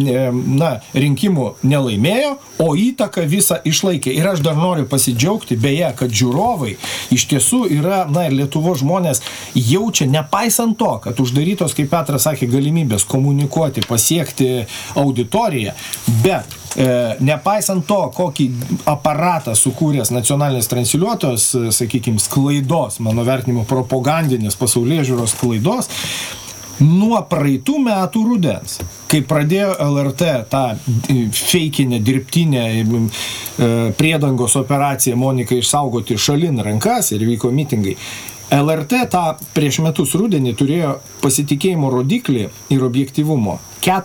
Speaker 8: rinkimų nelaimėjo, o įtaką visą išlaikė. Ir aš dar noriu pasidžiaugti, beje, kad žiūrovai iš tiesų yra, ir Lietuvos žmonės jaučia, nepaisant to, kad uždarytos, kaip Petras sakė, galimybės komunikuoti, pasiekti auditoriją, bet nepaisant to, kokį aparatą sukūręs nacionalinis transliuotojas, sakykime, sklaidos, mano vertinimu, propagandinės pasaulėžiūros sklaidos, nuo praeitų metų rudens, kai pradėjo LRT tą feikinę, dirbtinę priedangos operaciją Monikai išsaugoti šalin rankas ir vyko mitingai, LRT tą prieš metus rudenį turėjo pasitikėjimo rodiklį ir objektyvumo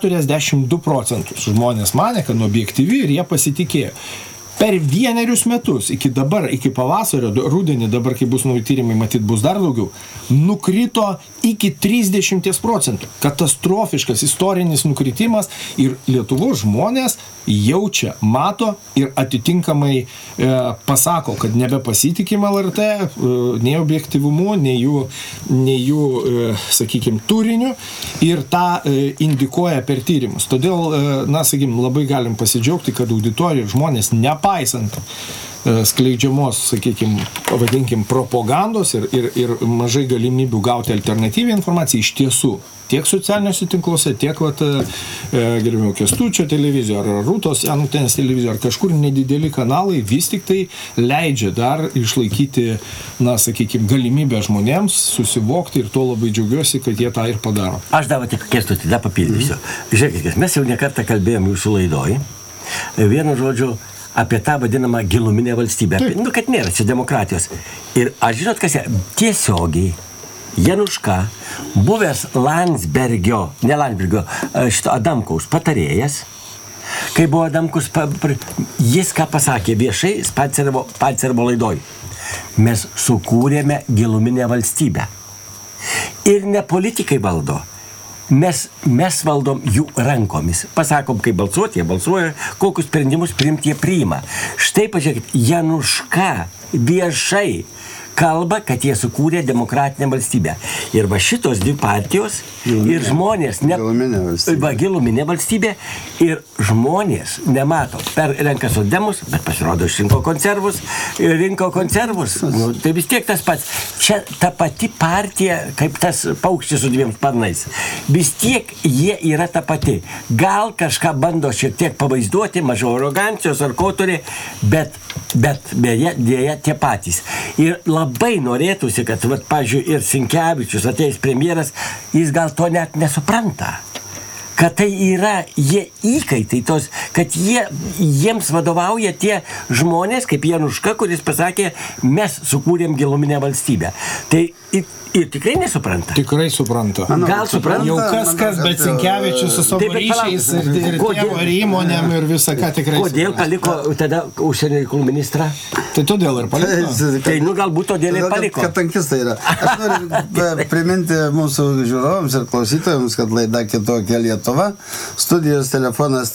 Speaker 8: 42%. Žmonės manė, kad objektyvi ir jie pasitikėjo. Per 1 metus, iki pavasario, rudenį, dabar, kai bus nauji tyrimai, matyt, bus dar daugiau, nukrito iki 30%. Katastrofiškas istorinis nukritimas ir Lietuvos žmonės jaučia, mato ir atitinkamai pasako, kad nebepasitikime LRT, nei objektyvumu, nei jų, sakykime, turiniu ir tą indikuoja per tyrimus. Todėl, sakykime, labai galim pasidžiaugti, kad auditorija žmonės nepaisant skleidžiamos, sakykime, pavadinkim, propagandos ir mažai galimybių gauti alternatyvią informaciją iš tiesų. Tiek socialiniuose tinkluose, tiek, gerbėjau, Kęstučio televizijo, ar Rūtos Janutėnės televizijo, ar kažkur nedideli kanalai vis tik tai leidžia dar išlaikyti, sakykime, galimybę žmonėms susivokti ir to labai džiaugiuosi, kad jie tą ir padaro.
Speaker 7: Aš dar tik Kęstutį, dar papildysiu. Žiūrėkit, mes jau nekartą kalbėjom jūsų laidoj. Vienu žodžiu, apie tą vadinamą giluminę valstybę. Kad nėra čia demokratijos. Ir aš žinot, kas tiesiogiai Januška, buvęs Adamkaus patarėjas, kai buvo Adamkus, jis ką pasakė viešai Pancervo laidoj. Mes sukūrėme giluminę valstybę. Ir ne politikai valdo. Mes valdom jų rankomis. Pasakom, kaip balsuoti, jie balsuoja, kokius sprendimus priimti, jie priima. Štai pažiūrėkit, Januška viešai kalba, kad jie sukūrė demokratinę valstybę. Ir va šitos dvi partijos ir žmonės giluminė valstybė ir žmonės nemato. Renka socdemus, bet pasirodo išrinko konservus. Tai vis tiek tas pats. Čia ta pati partija, kaip tas paukštis su 2 sparnais. Vis tiek jie yra ta pati. Gal kažką bando šiek tiek pavaizduoti, mažiau arogancijos ar ko turi, bet dėja tie patys. Ir labai norėtųsi, kad, pavyzdžiui, ir Sinkevičius ateis premjeras, jis gal to net nesupranta. kad tai yra jie įkaitai, kad jiems vadovauja tie žmonės, kaip Januška, kuris pasakė, mes sukūrėm giluminę valstybę. Tai ir tikrai nesupranta.
Speaker 8: Tikrai supranta.
Speaker 7: Gal supranta?
Speaker 8: Jau kas, bet Sinkevičius su savo ryšiais ir tėvo ir įmonėm ir visą ką tikrai
Speaker 7: Kodėl paliko tada užsienio reikalų ministrą?
Speaker 8: Tai todėl ir paliko.
Speaker 7: Tai galbūt todėl ir paliko.
Speaker 6: Kad tankistai yra. Aš noriu priminti mūsų žiūrovams ir klausytojams, kad laida Kitokia Lietuva. Studijos telefonas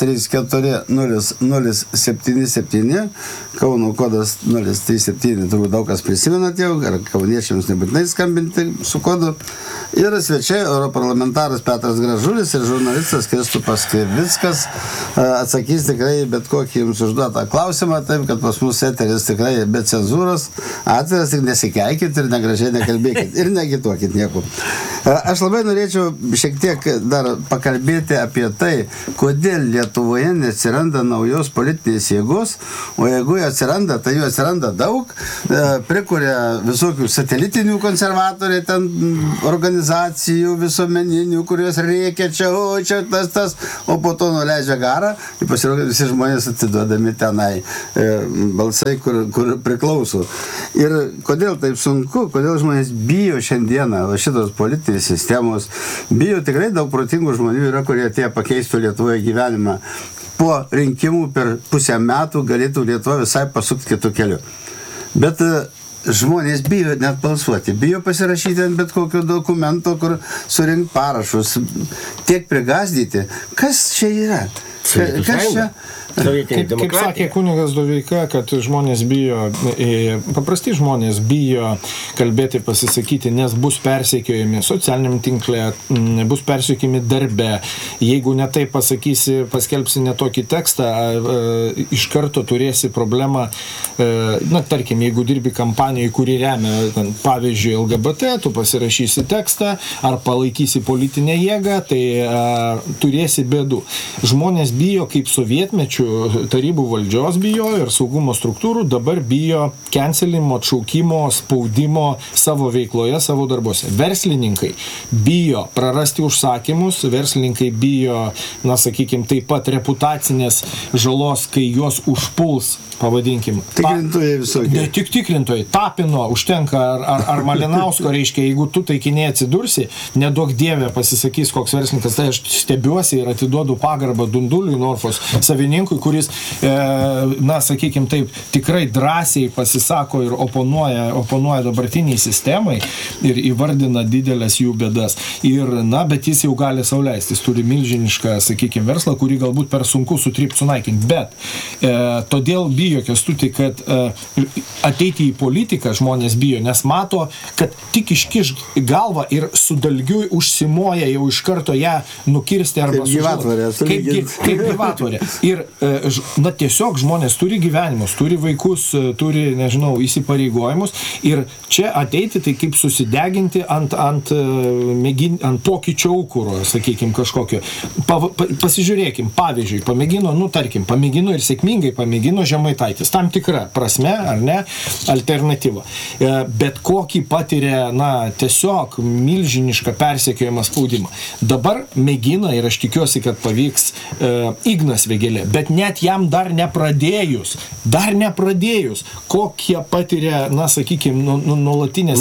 Speaker 6: 340 Kauno kodas 037. Turbūt daug kas prisimenat jau, ar kauniečiams nebūtinai skambinti su kodu. Ir svečiai europarlamentaras Petras Gražulis ir žurnalistas Kristupas Krivickas atsakys tikrai bet kokį jums užduotą klausimą, taip kad pas mus eteris tikrai be cenzūros, atviras, ir nesikeikit ir negražiai nekalbėkit ir negituokit nieko. Aš labai norėčiau šiek tiek dar pakalbėti apie tai, kodėl Lietuvoje neatsiranda naujos politinės jėgos, o jeigu atsiranda, tai jų atsiranda daug, prikuria visokių satelitinių konservatoriai, ten organizacijų visuomeninių, kurios reikia čia, tas, o po to nuleidžia garą ir pasirodo visi žmonės atiduodami tenai balsai, kur priklauso. Ir kodėl taip sunku, kodėl žmonės bijo šiandieną šitos politinės sistemos, bijo tikrai daug protingų žmonių yra, kurie atėjo pakeistų Lietuvoje gyvenimą. Po rinkimų per pusę metų galėtų Lietuva visai pasukti kitų kelių. Bet žmonės bijo net balsuoti, bijo pasirašyti ant bet kokio dokumento, kur surinkt parašus, tiek prigazdyti. Kas čia yra? Kas čia?
Speaker 8: Kaip sakė kunigas Doveika, kad žmonės bijo, paprasti žmonės bijo kalbėti, pasisakyti, nes bus persekiojami socialiniam tinkle, bus persekiojami darbe. Jeigu ne taip pasakysi, paskelbsi ne tokį tekstą, iš karto turėsi problemą, tarkim, jeigu dirbi kampanijai, kuri remia, pavyzdžiui, LGBT, tu pasirašysi tekstą ar palaikysi politinę jėgą, tai turėsi bėdų. Žmonės bijo kaip sovietmečių tarybų valdžios bijo ir saugumo struktūrų, dabar bijo cancelimo, atšaukimo, spaudimo savo veikloje, savo darbuose. Verslininkai bijo prarasti užsakymus, verslininkai bijo, sakykime, taip pat reputacinės žalos, kai juos užpuls, pavadinkim.
Speaker 6: Tikrintojai visokie.
Speaker 8: Ne tik tikrintojai, Tapino užtenka ar Malinausko, reiškia, jeigu tu taikinėje atsidursi, neduok dievė pasisakys koks verslininkas, tai aš stebiuosi ir atiduodu pagarbą Dunduliui, Norfos savininkui, kuris, sakykime taip, tikrai drąsiai pasisako ir oponuoja dabartiniai sistemai ir įvardina didelės jų bėdas. Ir, bet jis jau gali sau leisti. Jis turi milžinišką, sakykime, verslą, kurį galbūt per sunku sutrypti, sunaikinti. Bet todėl bijo, Kęstuti, kad ateiti į politiką žmonės bijo, nes mato, kad tik iškiš galvą ir su dalgiu užsimoja jau iš karto ją nukirsti arba sužloti. Kaip gyvatvorė. Ir tiesiog žmonės turi gyvenimus, turi vaikus, turi, įsipareigojimus ir čia ateiti tai kaip susideginti ant pokyčio aukuro, sakykime, kažkokio. Pasižiūrėkim, pavyzdžiui, pamėgino ir sėkmingai pamėgino Žemaitaitis, tam tikra prasme, ar ne, alternatyva. Bet kokį patiria, tiesiog milžinišką persekiojimą spaudimą. Dabar mėgina ir aš tikiuosi, kad pavyks Ignas Vėgėlė, bet net jam dar nepradėjus, kokie patiria, sakykime, nuolatinė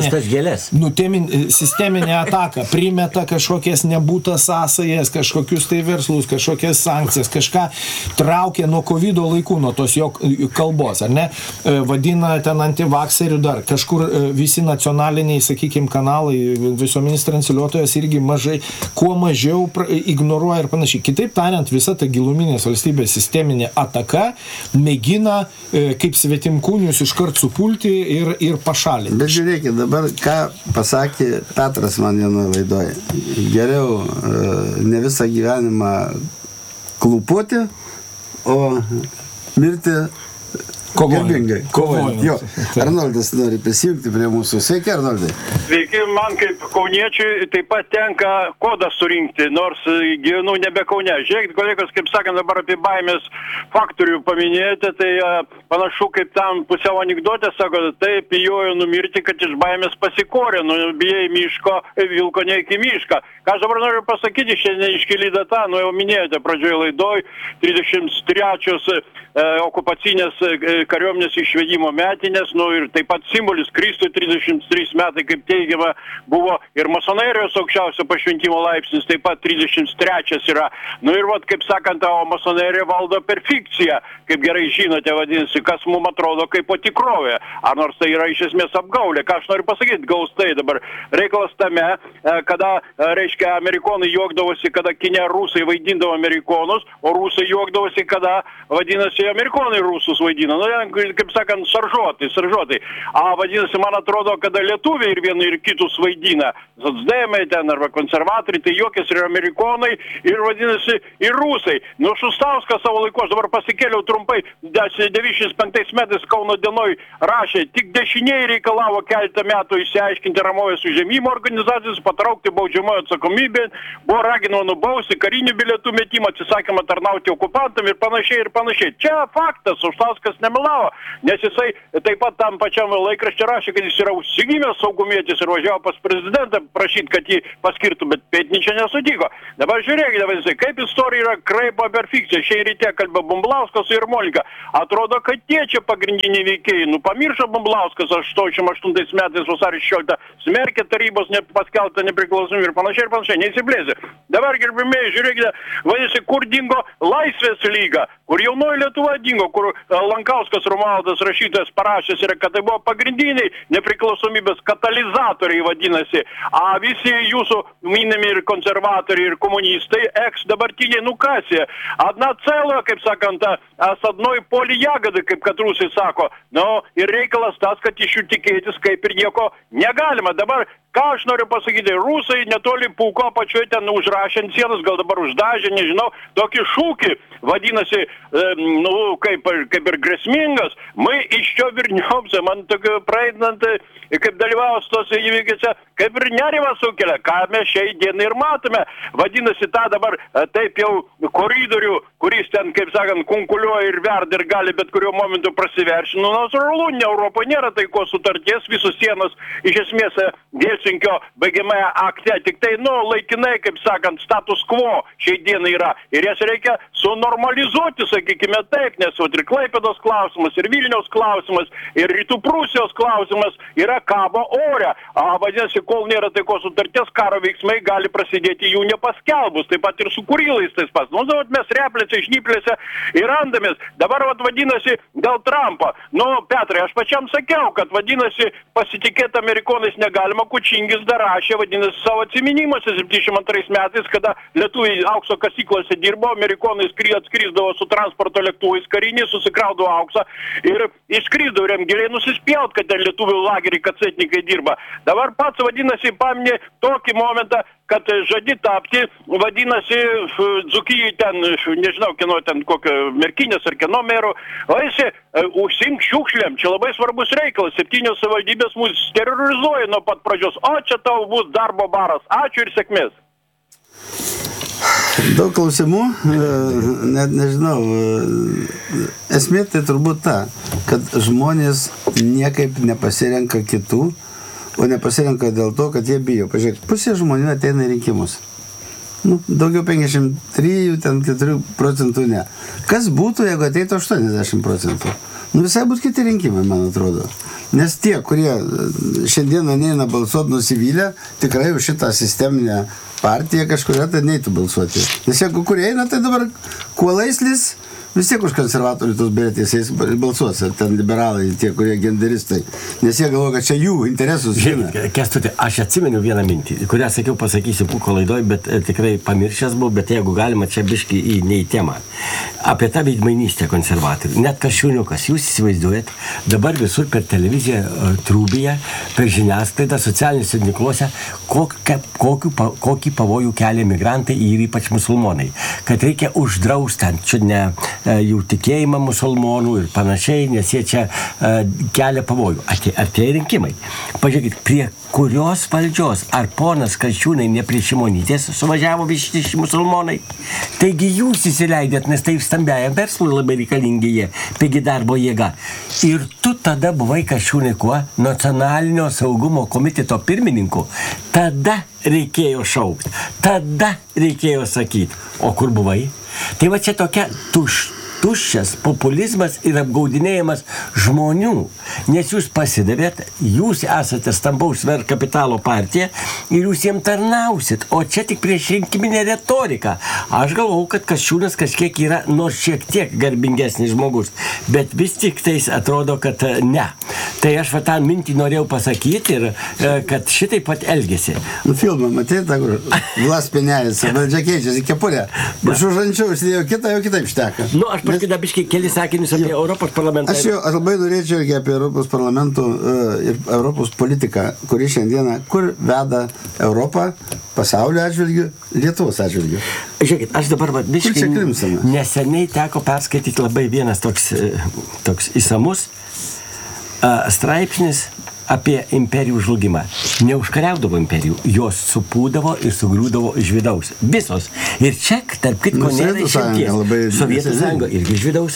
Speaker 8: sisteminė ataka, primeta kažkokias nebūtas sąsajas, kažkokius tai verslus, kažkokias sankcijas, kažką traukia nuo COVID laikų, nuo tos jo kalbos, ar ne? Vadina ten antivakserių dar, kažkur visi nacionaliniai, sakykime, kanalai, visuomenės transliuotojas irgi kuo mažiau ignoruoja ir panašiai. Kitaip tariant, visa ta giluminės valstybės sisteminė ataka mėgina kaip svetimkūnius iškart supulti ir pašalinti.
Speaker 6: Bet žiūrėkit, dabar ką pasakė Petras man vienoje laidoje. Geriau ne visą gyvenimą klūpoti, o mirti Garbingai. Kovojant. Jo. Arnoldas nori prisijungti prie mūsų. Sveiki, Arnoldai.
Speaker 10: Sveiki, man kaip kauniečiui taip pat tenka kodą surinkti, nors gyvenu nebe Kaune. Žiūrėkit, kolegos, kaip sakant, dabar apie baimės faktorių paminėjote, tai panašu kaip tam pusiau anekdotė, sako, taip, bijojo numirti, kad iš baimės pasikorė, bijai miško, vilko ne iki mišką. Ką aš dabar noriu pasakyti, šiandien iškeli data, jau minėjote pradžioje laidoj, 33 okupacinės kariuomenės išvedimo metinės, ir taip pat simbolis Kristui 33 metai, kaip teigiama, buvo ir masonerijos aukščiausio pašventimo laipsnis, taip pat 33 yra. Ir kaip sakant, o masonerija valdo per fikciją, kaip gerai žinote, vadinasi, kas mums atrodo kaip po tikrovė. Ar nors tai yra iš esmės apgaulė. Ką aš noriu pasakyti, gaustai dabar. Reikalas tame, kada, reiškia, amerikonai juokdavosi, kada kine rusai vaidindavo amerikonus, o rusai juokdavosi, kada, vadinasi, amerikonai rusus vaidina. Kaip sakant, saržuotai. Vadinasi, man atrodo, kada lietuviai ir vieni ir kitus vaidina, socdemai ten arba konservatoriai, tai juokės ir amerikonai, ir vadinasi, ir rusai. Šustauskas savo laiku, aš dabar pasikėliau trumpai, 95 metais Kauno dienoj rašė, tik dešiniai reikalavo keletą metų išsiaiškinti Ramovės užėmimo organizacijas, patraukti baudžiamojo atsakomybę, buvo raginama nubausti karinių bilietų metimą, atsisakymą tarnauti okupantam ir panašiai. Čia faktas, Šustauskas nemelavo, nes jisai taip pat tam pačiam laikraščiui rašė, kad jis yra užsigimęs saugumietis ir važiavo pas prezidentą prašyti, kad jį paskirtų, bet Pėtnyčia nesutiko. Dabar žiūrėkite, kaip istorija yra kraipa per fikciją. Šiai ryte kalbė Bumblauskas ir Molika. Atrodo, kad tie čia pagrindiniai veikėjai. Pamiršo Bumblauskas 88 metais vasario 16 smerkė tarybos paskelbtą nepriklausomybę ir panašiai, neįsiplėsė. Dabar, gerbimieji, žiūrėkite, vadinasi, kur dingo Laisvės lyga, kur jaunoji Lietuva dingo, kur Lankauskas Romualdas rašytojas parašęs yra, kad tai buvo pagrindiniai nepriklausomybės katalizatoriai, vadinasi. Visi jūsų minimi ir konservatoriai, ir komunistai, dabartiniai nukasė. Одна целая, kaip sakant, с одной поле ягоды, kaip kad rusai sako. Ir reikalas tas, kad iš jų tikėtis kaip ir nieko negalima. Dabar, ką aš noriu pasakyti, rusai netoli Pūko apačioje ten užrašė ant sienos, gal dabar uždažė, nežinau, tokį šūkį, vadinasi, kaip ir grėsmingas, мы еще вернемся, man tokio praeidant, kaip dalyvaus tose įvykiuose, kaip ir nerima sukelia, ką mes šiai dienai ir matome, vadinasi, tą dabar taip jau koridorių, kuris ten, kaip sakant, kunkuliuoja ir verda ir gali bet kuriuo momentu prasiveršti. Natūralu, Europoje nėra taikos sutarties, visos sienos iš esmės Helsinkio baigiamąją akte, tik tai, laikinai, kaip sakant, status quo šiai dienai yra. Ir jas reikia sunormalizuoti, sakykime taip, nes ir Klaipėdos klausimas, ir Vilniaus klausimas, ir Rytų Prūsijos klausimas yra kabo ore. Vadinasi, kol nėra taikos sutarties, karo veiksmai gali prasidėti jų nepaskelbus, taip pat ir su Kurilais tais pas. Mes replėse, šnyplėse ir randamės. Dabar, vadinasi, dėl Trumpo. Petrai, aš pačiam sakiau, kad, vadinasi, pasitikėti amerikonais negalima, Kučingis dar rašė, vadinasi, savo atsiminimuose 72 metais, kada lietuviai aukso kasyklose dirbo, amerikonai atskrisdavo su transporto lėktuvais kariniai, susikraudavo auksą ir išskrisdavo ir giliai nusispjaut, kad ten lietuvių lageriai kacetnikai dirba. Dabar pats, vadinasi, paminė tokį momentą, kad žadi tapti, vadinasi, Dzūkijai ten, nežinau, kieno ten kokio Merkinės ar kieno merų, vaisi, užsimk šiukšlėm, čia labai svarbus reikalas, 7 savivaldybės mus terrorizuoja nuo pat pradžios, o čia tau bus darbo baras, ačiū ir sėkmės.
Speaker 6: Daug klausimų, net nežinau, esmė tai turbūt ta, kad žmonės niekaip nepasirenka kitų, o nepasirenka dėl to, kad jie bijo. Pažiūrėk, pusė žmonių ateina į rinkimus. Daugiau 53, ten 4% ne. Kas būtų, jeigu ateitų 80%? Visai bus kiti rinkimai, man atrodo. Nes tie, kurie šiandieną neina balsuoti nusivylę, tikrai už šitą sisteminę partiją kažkuria tai neitų balsuoti. Nes jeigu kurie eina, tai dabar kuo laislis, vis tiek už konservatorių tos beretės balsuos, ten liberalai, tie, kurie genderistai, nes jie galvoja, kad čia jų interesus žina.
Speaker 7: Kęstuti, aš atsimenu vieną mintį, kurią sakiau, pasakysiu Pūko laidoj, bet tikrai pamiršęs buvau, bet jeigu galima, čia biškį į temą. Apie tą veidmainystę konservatorių. Net Kasčiūniukas, jūs įsivaizduojat, dabar visur per televiziją Trūbyje, per žiniasklaidą, socialiniuose tinkluose, kokį kokį pavojų kelia migrantai ir ypač musulmonai. Kad reikia uždrausti jų tikėjimą musulmonų ir panašiai, nes jie čia kelia pavojų. Artėja rinkimai. Pažiūrėkit, prie kurios valdžios ar ponas Kasčiūnai ne prie Šimonytės suvažiavo visi musulmonai. Taigi jūs įsileidėt, nes tai stambiajam verslui labai reikalingi jie, pigi darbo jėga. Ir tu tada buvai Kasčiūnai kuo? Nacionalinio saugumo komiteto pirmininku. Tada reikėjo šaukti, tada reikėjo sakyti. O kur buvai? Tai va čia tokia tuščias populizmas ir apgaudinėjimas žmonių, nes jūs pasidavėt, jūs esate stambaus kapitalo partija ir jūs jiems tarnausit, o čia tik prieš rinkiminę retoriką. Aš galvau, kad Kasčiūnas kažkiek yra nors šiek tiek garbingesnis žmogus, bet vis tik tais atrodo, kad ne. Tai aš tą mintį norėjau pasakyti ir kad šitaip pat elgėsi.
Speaker 6: Filmą, matėte, kur Vlas Pinelis, valdžia keičiasi, kepurė. Už anksčiau įsidėjo kitą, jau kitaip šteka.
Speaker 7: Aš paskui dabiškai keli sakinius apie Europos parlamentą.
Speaker 6: Aš labai norėčiau irgi apie Europos parlamentų ir Europos politiką, kuri šiandieną, kur veda Europą, pasaulio atžvilgių, Lietuvos atžvilgių.
Speaker 7: Žiūrėkit, aš dabar biškai neseniai teko perskaityti labai vienas toks įsamus straipsnis apie imperijų žlugimą. Neužkariaudavo imperijų, jos supūdavo ir sugriūdavo iš vidaus. Visos. Ir čia, tarp kitko, nėra išimties. Sovietų sąjunga irgi iš vidaus,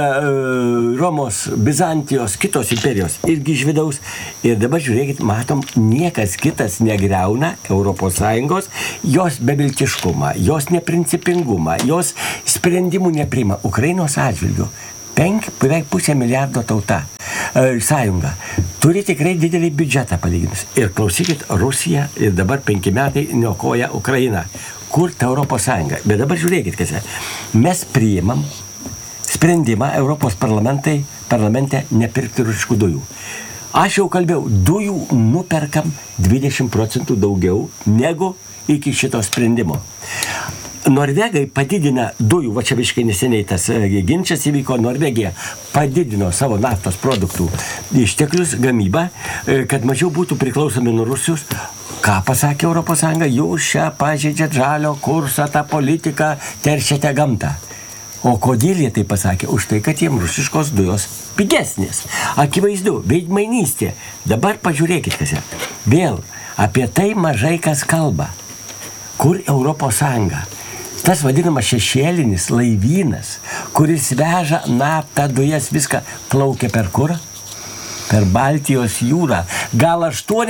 Speaker 7: Romos, Bizantijos, kitos imperijos irgi iš vidaus. Ir dabar žiūrėkit, matom, niekas kitas negriauna Europos Sąjungos, jos beviltiškumą, jos neprincipingumą, jos sprendimų nepriima. Ukrainos atžvilgiu. Beveik 500 milijardo tauta, sąjunga, turi tikrai didelį biudžetą palyginus. Ir klausykit, Rusija ir dabar 5 metai niokoja Ukrainą. Kur ta Europos Sąjunga? Bet dabar žiūrėkit, kas yra. Mes priimam sprendimą Europos parlamente nepirkti rusiškų dujų. Aš jau kalbėjau, dujų nuperkam 20% daugiau negu iki šito sprendimo. Norvegai padidina dujų, va čia visiškai neseniai tas ginčas įvyko, Norvegija padidino savo naftos produktų išteklius, gamybą, kad mažiau būtų priklausomi nuo Rusijos. Ką pasakė Europos Sąjunga? Jūs čia pažeidžiat žalio kursą, tą politiką, teršiate gamtą. O kodėl jie tai pasakė? Už tai, kad jiems rusiškos dujos pigesnės. Akivaizdu, veidmainystė. Dabar pažiūrėkit, kas yra. Vėl, apie tai mažai kas kalba. Kur Europos Sąjunga? Tas vadinamas šešėlinis laivynas, kuris veža naftą, dujas, viską plaukia per kur? Per Baltijos jūrą. Gal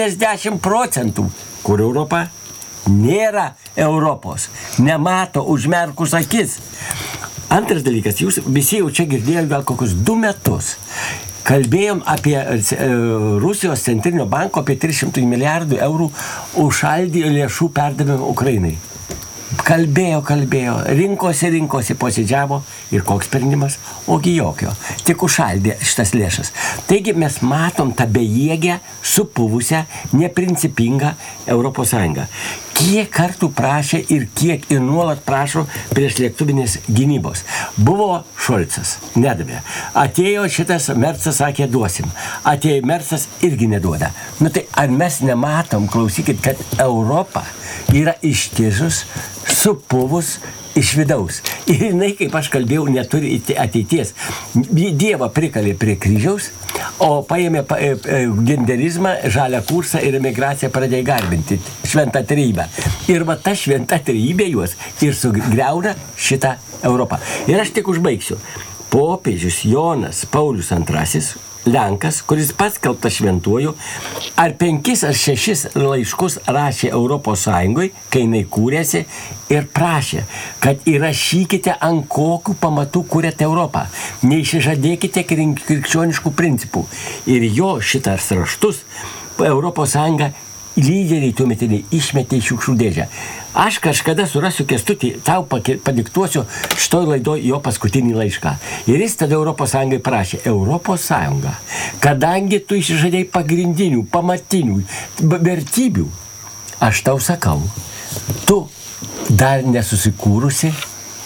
Speaker 7: 80%. Kur Europa? Nėra Europos. Nemato užmerkus akis. Antras dalykas, jūs visi jau čia girdėjote gal kokius 2 metus. Kalbėjom apie Rusijos centrinio banko apie 300 milijardų eurų užšaldė lėšų perdavimą Ukrainai. Kalbėjo, rinkosi, posėdžiavo ir koks sprendimas? Ogi jokio. Tik užšaldė šitas lėšas. Taigi mes matom tą bejėgę, supuvusią, neprincipingą Europos Sąjungą. Kiek kartų prašė ir kiek ir nuolat prašo prieš lėktuvinės gynybos. Buvo Šolcas, nedavė. Atėjo šitas Mercas, sakė, duosim. Atėjo Mercas, irgi neduoda. Tai ar mes nematom, klausykit, kad Europa yra ištižus, supuvus iš vidaus. Ir jinai, kaip aš kalbėjau, neturi ateities. Dievą prikalė prie kryžiaus, o paėmė genderizmą, žalią kursą ir emigraciją pradėjo garbinti. Šventą trejybę. Ir va ta šventa trejybė juos ir sugriauna šitą Europą. Ir aš tik užbaigsiu. Popiežius Jonas Paulius II, Lenkas, kuris paskelbtas šventuoju, ar 5 ar 6 laiškus rašė Europos Sąjungoje, kai jinai kūrėsi, ir prašė, kad įrašykite, ant kokių pamatų kūrėte Europą. Neišsižadėkite krikščioniškų principų. Ir jo šitas raštus Europos Sąjunga lyderiai tuometiniai išmetė į šiukšlių dėžę. Aš kažkada surasiu Kęstutį, tau padiktuosiu šitoj laidoj jo paskutinį laišką. Ir jis tada Europos Sąjungai prašė, Europos Sąjunga, kadangi tu išsižadėjai pagrindinių, pamatinių vertybių, aš tau sakau, tu dar nesusikūrusi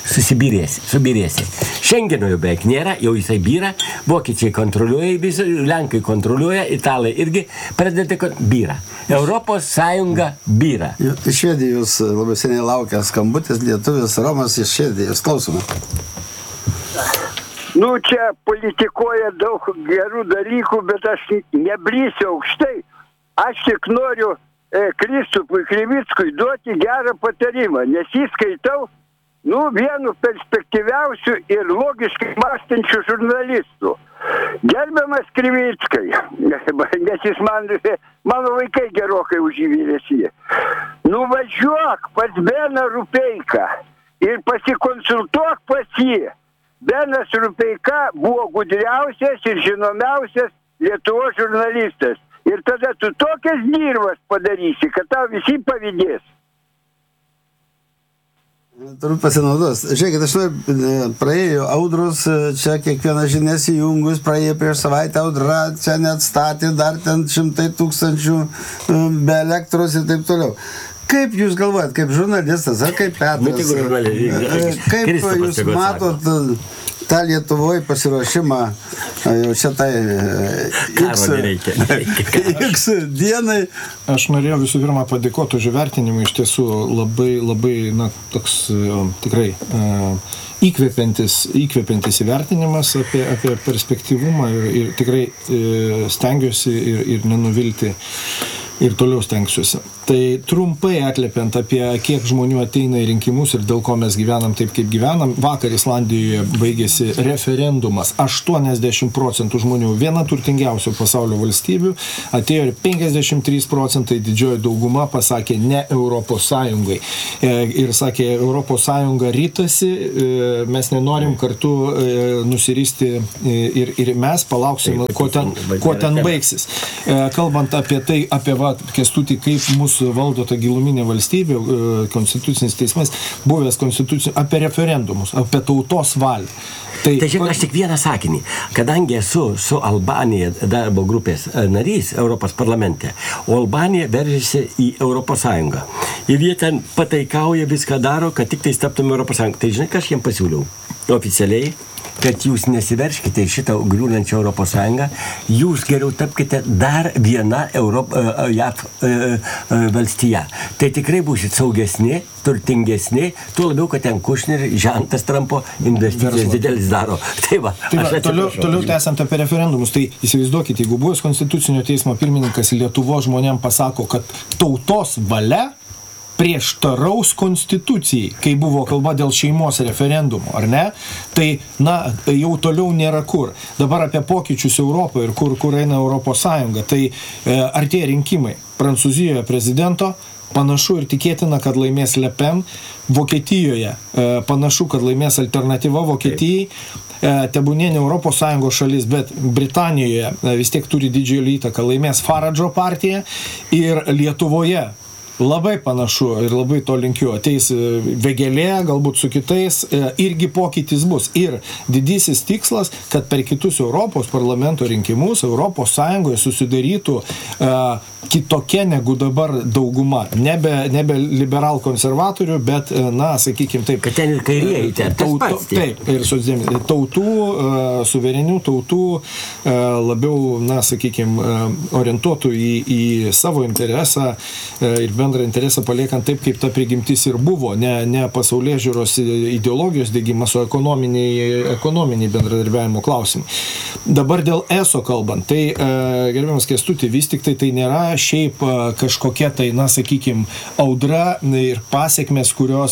Speaker 7: subirėsi. Šengeno jau beveik nėra, jau jisai byra, vokiečiai kontroliuoja, lenkai kontroliuoja, italai irgi pradeda byra. Europos Sąjunga byra.
Speaker 6: Iš Švedijos labai seniai laukia skambutis, lietuvis Romas iš Švedijos. Klausome.
Speaker 11: Nu, čia politikuoja daug gerų dalykų, bet aš nebrysiu aukštai. Aš tik noriu Kristupui Krivickui duoti gerą patarimą, nes jį skaitau, vienu perspektyviausių ir logiškai mąstančių žurnalistų. Gerbiamas Krivickai, nes jis mano vaikai gerokai už jį vyresni. Nuvažiuok pas Beną Rupeiką ir pasikonsultuok pas jį. Benas Rupeika buvo gudriausias ir žinomiausias Lietuvos žurnalistas. Ir tada tu tokias dirvas padarysi, kad tau visi pavydės.
Speaker 6: Turbūt pasinaudos. Žiūrėkit, aš praėjo audros, čia kiekvieną žinias įjungus, praėjo prieš savaitę audra, čia net statė dar ten 100,000 be elektros ir taip toliau. Kaip jūs galvojat, kaip žurnalistas, ar kaip Petras, kaip jūs matot tą Lietuvoje pasiruošimą jau šitai X dienai?
Speaker 8: Aš norėjau visų pirma padėkoti už įvertinimą, iš tiesų labai, toks tikrai įkvepiantis įvertinimas apie perspektyvumą ir tikrai stengiuosi ir nenuvilti ir toliau stengsiuosi. Tai trumpai atliepiant apie kiek žmonių ateina į rinkimus ir dėl ko mes gyvenam taip, kaip gyvenam. Vakar Islandijoje baigėsi referendumas. 80% žmonių, viena turtingiausių pasaulio valstybių, atėjo ir 53% didžioji dauguma pasakė ne Europos Sąjungai. Ir sakė, Europos Sąjunga rytasi, mes nenorim kartu nusiristi ir mes palauksim, kuo ten baigsis. Kalbant apie tai, apie Kęstutį, kaip mūsų valdo ta giluminė valstybė, konstitucinis teismas, buvęs konstitucinis, apie referendumus, apie tautos valią.
Speaker 7: Tai žiūrėk, aš tik vieną sakinį. Kadangi esu su Albanija darbo grupės narys Europos parlamente, o Albanija veržiasi į Europos Sąjungą. Ir jie ten pataikauja, viską daro, kad tik tai taptume Europos Sąjungą. Tai žinai, ką aš jiems pasiūliau oficialiai, kad jūs nesiverškite į šitą griūnančią Europos Sąjungą, jūs geriau tapkite dar viena JAV valstija. Tai tikrai būsit saugesni, turtingesni, tuo labiau, kad ten Kušner, žentas Trumpo investicijas didelis daro. Tai va,
Speaker 8: toliau tęsiant apie referendumus, tai įsivaizduokite, jeigu buvęs Konstitucinio teismo pirmininkas Lietuvos žmonėm pasako, kad tautos valia prieštaraus konstitucijai, kai buvo kalba dėl šeimos referendumo, ar ne? Tai, jau toliau nėra kur. Dabar apie pokyčius Europoje ir kur eina Europos Sąjunga. Tai artėja rinkimai Prancūzijoje prezidento, panašu ir tikėtina, kad laimės Le Pen, Vokietijoje panašu, kad laimės alternatyva Vokietijai, tebūnė ne Europos Sąjungos šalis, bet Britanijoje vis tiek turi didžiulį įtaką, laimės Faradžo partija ir Lietuvoje labai panašu ir labai to linkiu. Ateis Vėgėlė, galbūt su kitais, irgi pokytis bus. Ir didysis tikslas, kad per kitus Europos parlamento rinkimus Europos Sąjungoje susidarytų kitokia negu dabar dauguma. Nebe liberal konservatorių, bet, sakykime taip.
Speaker 7: Kad ten ir kairieji, tas pats.
Speaker 8: Taip, ir tautų, suverenių tautų, labiau, sakykime, orientuotų į savo interesą ir bendrą interesą paliekant taip, kaip ta prigimtis ir buvo. Ne pasaulėžiūros ideologijos dėgymas, o ekonominiai bendradarbiavimo klausimai. Dabar dėl ESO kalbant, tai, gerbiamas Kęstuti, vis tik tai nėra šiaip kažkokia tai, sakykime, audra ir pasiekmes, kurios,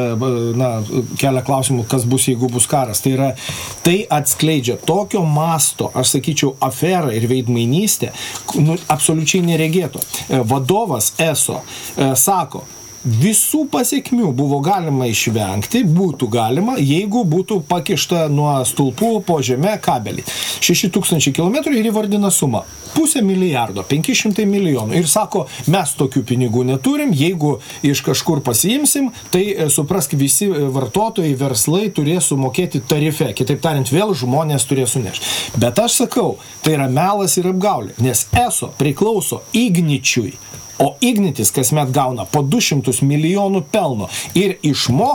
Speaker 8: kelia klausimų, kas bus, jeigu bus karas. Tai atskleidžia tokio masto, aš sakyčiau, aferą ir veidmainystę, absoliučiai neregėto. Vadovas ESO sako, visų pasiekmių buvo galima išvengti, būtų galima, jeigu būtų pakišta nuo stulpų po žemę kabelį. 6,000 kilometrų ir įvardina sumą. 500 milijardo, 500 milijonų. Ir sako, mes tokių pinigų neturim, jeigu iš kažkur pasiimsim, tai suprask, visi vartotojai, verslai turės sumokėti tarife. Kitaip tariant, vėl žmonės turės sunešti. Bet aš sakau, tai yra melas ir apgaulė, nes ESO priklauso Igničiui. O Ignitis kasmet gauna po 200 milijonų pelno ir išmoka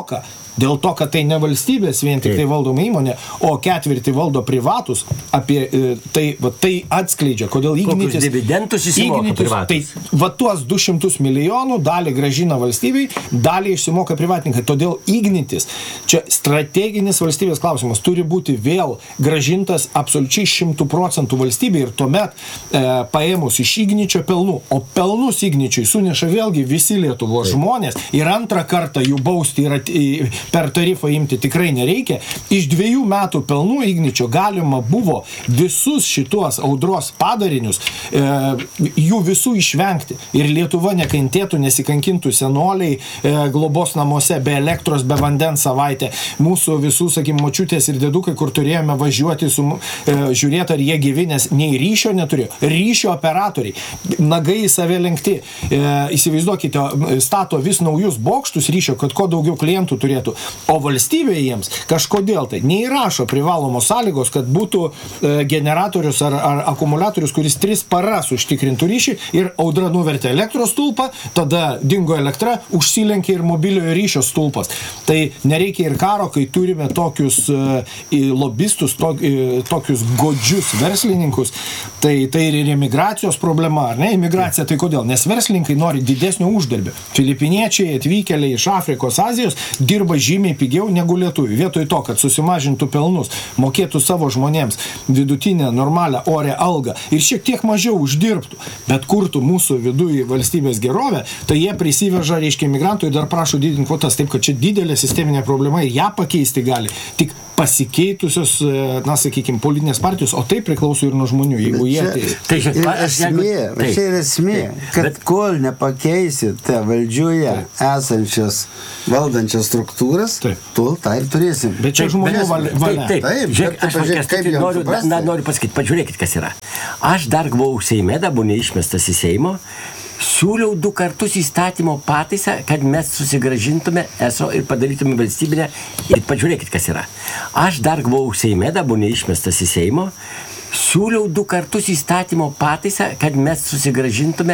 Speaker 8: dėl to, kad tai ne valstybės vien tik tai valdoma įmonė, o ketvirtį valdo privatus, apie tai atskleidžia, kodėl Ignitis...
Speaker 7: Kokius dividendus įsimoka privatus?
Speaker 8: Tai tuos 200 milijonų dalį grąžina valstybei, dalį išsimoka privatininkai. Todėl Ignitis, čia strateginis valstybės klausimas, turi būti vėl grąžintas absoliučiai 100% valstybei ir tuomet paėmus iš Igničio pelnų, o pelnus Igničiui suneša vėlgi visi Lietuvos žmonės ir antrą kartą jų bausti ir per tarifą imti tikrai nereikia. Iš 2 metų pelnų Igničio galima buvo visus šituos audros padarinius, jų visų išvengti. Ir Lietuva nekentėtų, nesikankintų senoliai globos namuose be elektros, be vandens savaitę. Mūsų visų, močiutės ir dėdukai, kur turėjome važiuoti žiūrėti, ar jie gyvi, nes nei ryšio neturėjo. Ryšio operatoriai, nagai į save lenkti. Įsivaizduokite, stato vis naujus bokštus ryšio, kad kuo daugiau klientų turėtų. O valstybė jiems kažkodėl tai neįrašo privalomos sąlygos, kad būtų generatorius ar akumuliatorius, kuris 3 paras užtikrintų ryšį ir audra nuvertė elektros stulpą, tada dingo elektra, užsilenkė ir mobiliojo ryšio stulpas. Tai nereikia ir karo, kai turime tokius lobistus, tokius godžius verslininkus, tai ir emigracijos problema, ar ne? Emigracija tai kodėl? Nes verslininkai nori didesnio uždarbio. Filipiniečiai atvykėliai iš Afrikos, Azijos dirba žymiai pigiau negu lietuviai. Vietoj to, kad susimažintų pelnus, mokėtų savo žmonėms vidutinę, normalią, orę algą ir šiek tiek mažiau uždirbtų, bet kurtų mūsų viduje valstybės gerovę, tai jie prisiveža, imigrantų ir dar prašo didinti kvotas. Taip, kad čia didelė sisteminė problema ir ją pakeisti gali tik pasikeitusios, politinės partijos, o tai priklauso ir nuo žmonių, jeigu jie...
Speaker 6: Tai ir esmė, kad kol nepakeisite valdžioje esančias valdančias struktūras, tol tai ir turėsim.
Speaker 8: Bet čia žmonių valia.
Speaker 7: Taip, noriu pasakyti, pažiūrėkit, kas yra. Aš dar buvau Seime, dabar neišmestas į Seimo, siūliau 2 kartus įstatymo pataisą, kad mes susigrąžintume ESO ir padarytume valstybinę. Ir pažiūrėkit, kas yra. Aš dar buvau Seime, dabar neišmestas į Seimo, siūliau 2 kartus įstatymo pataisą, kad mes susigrąžintume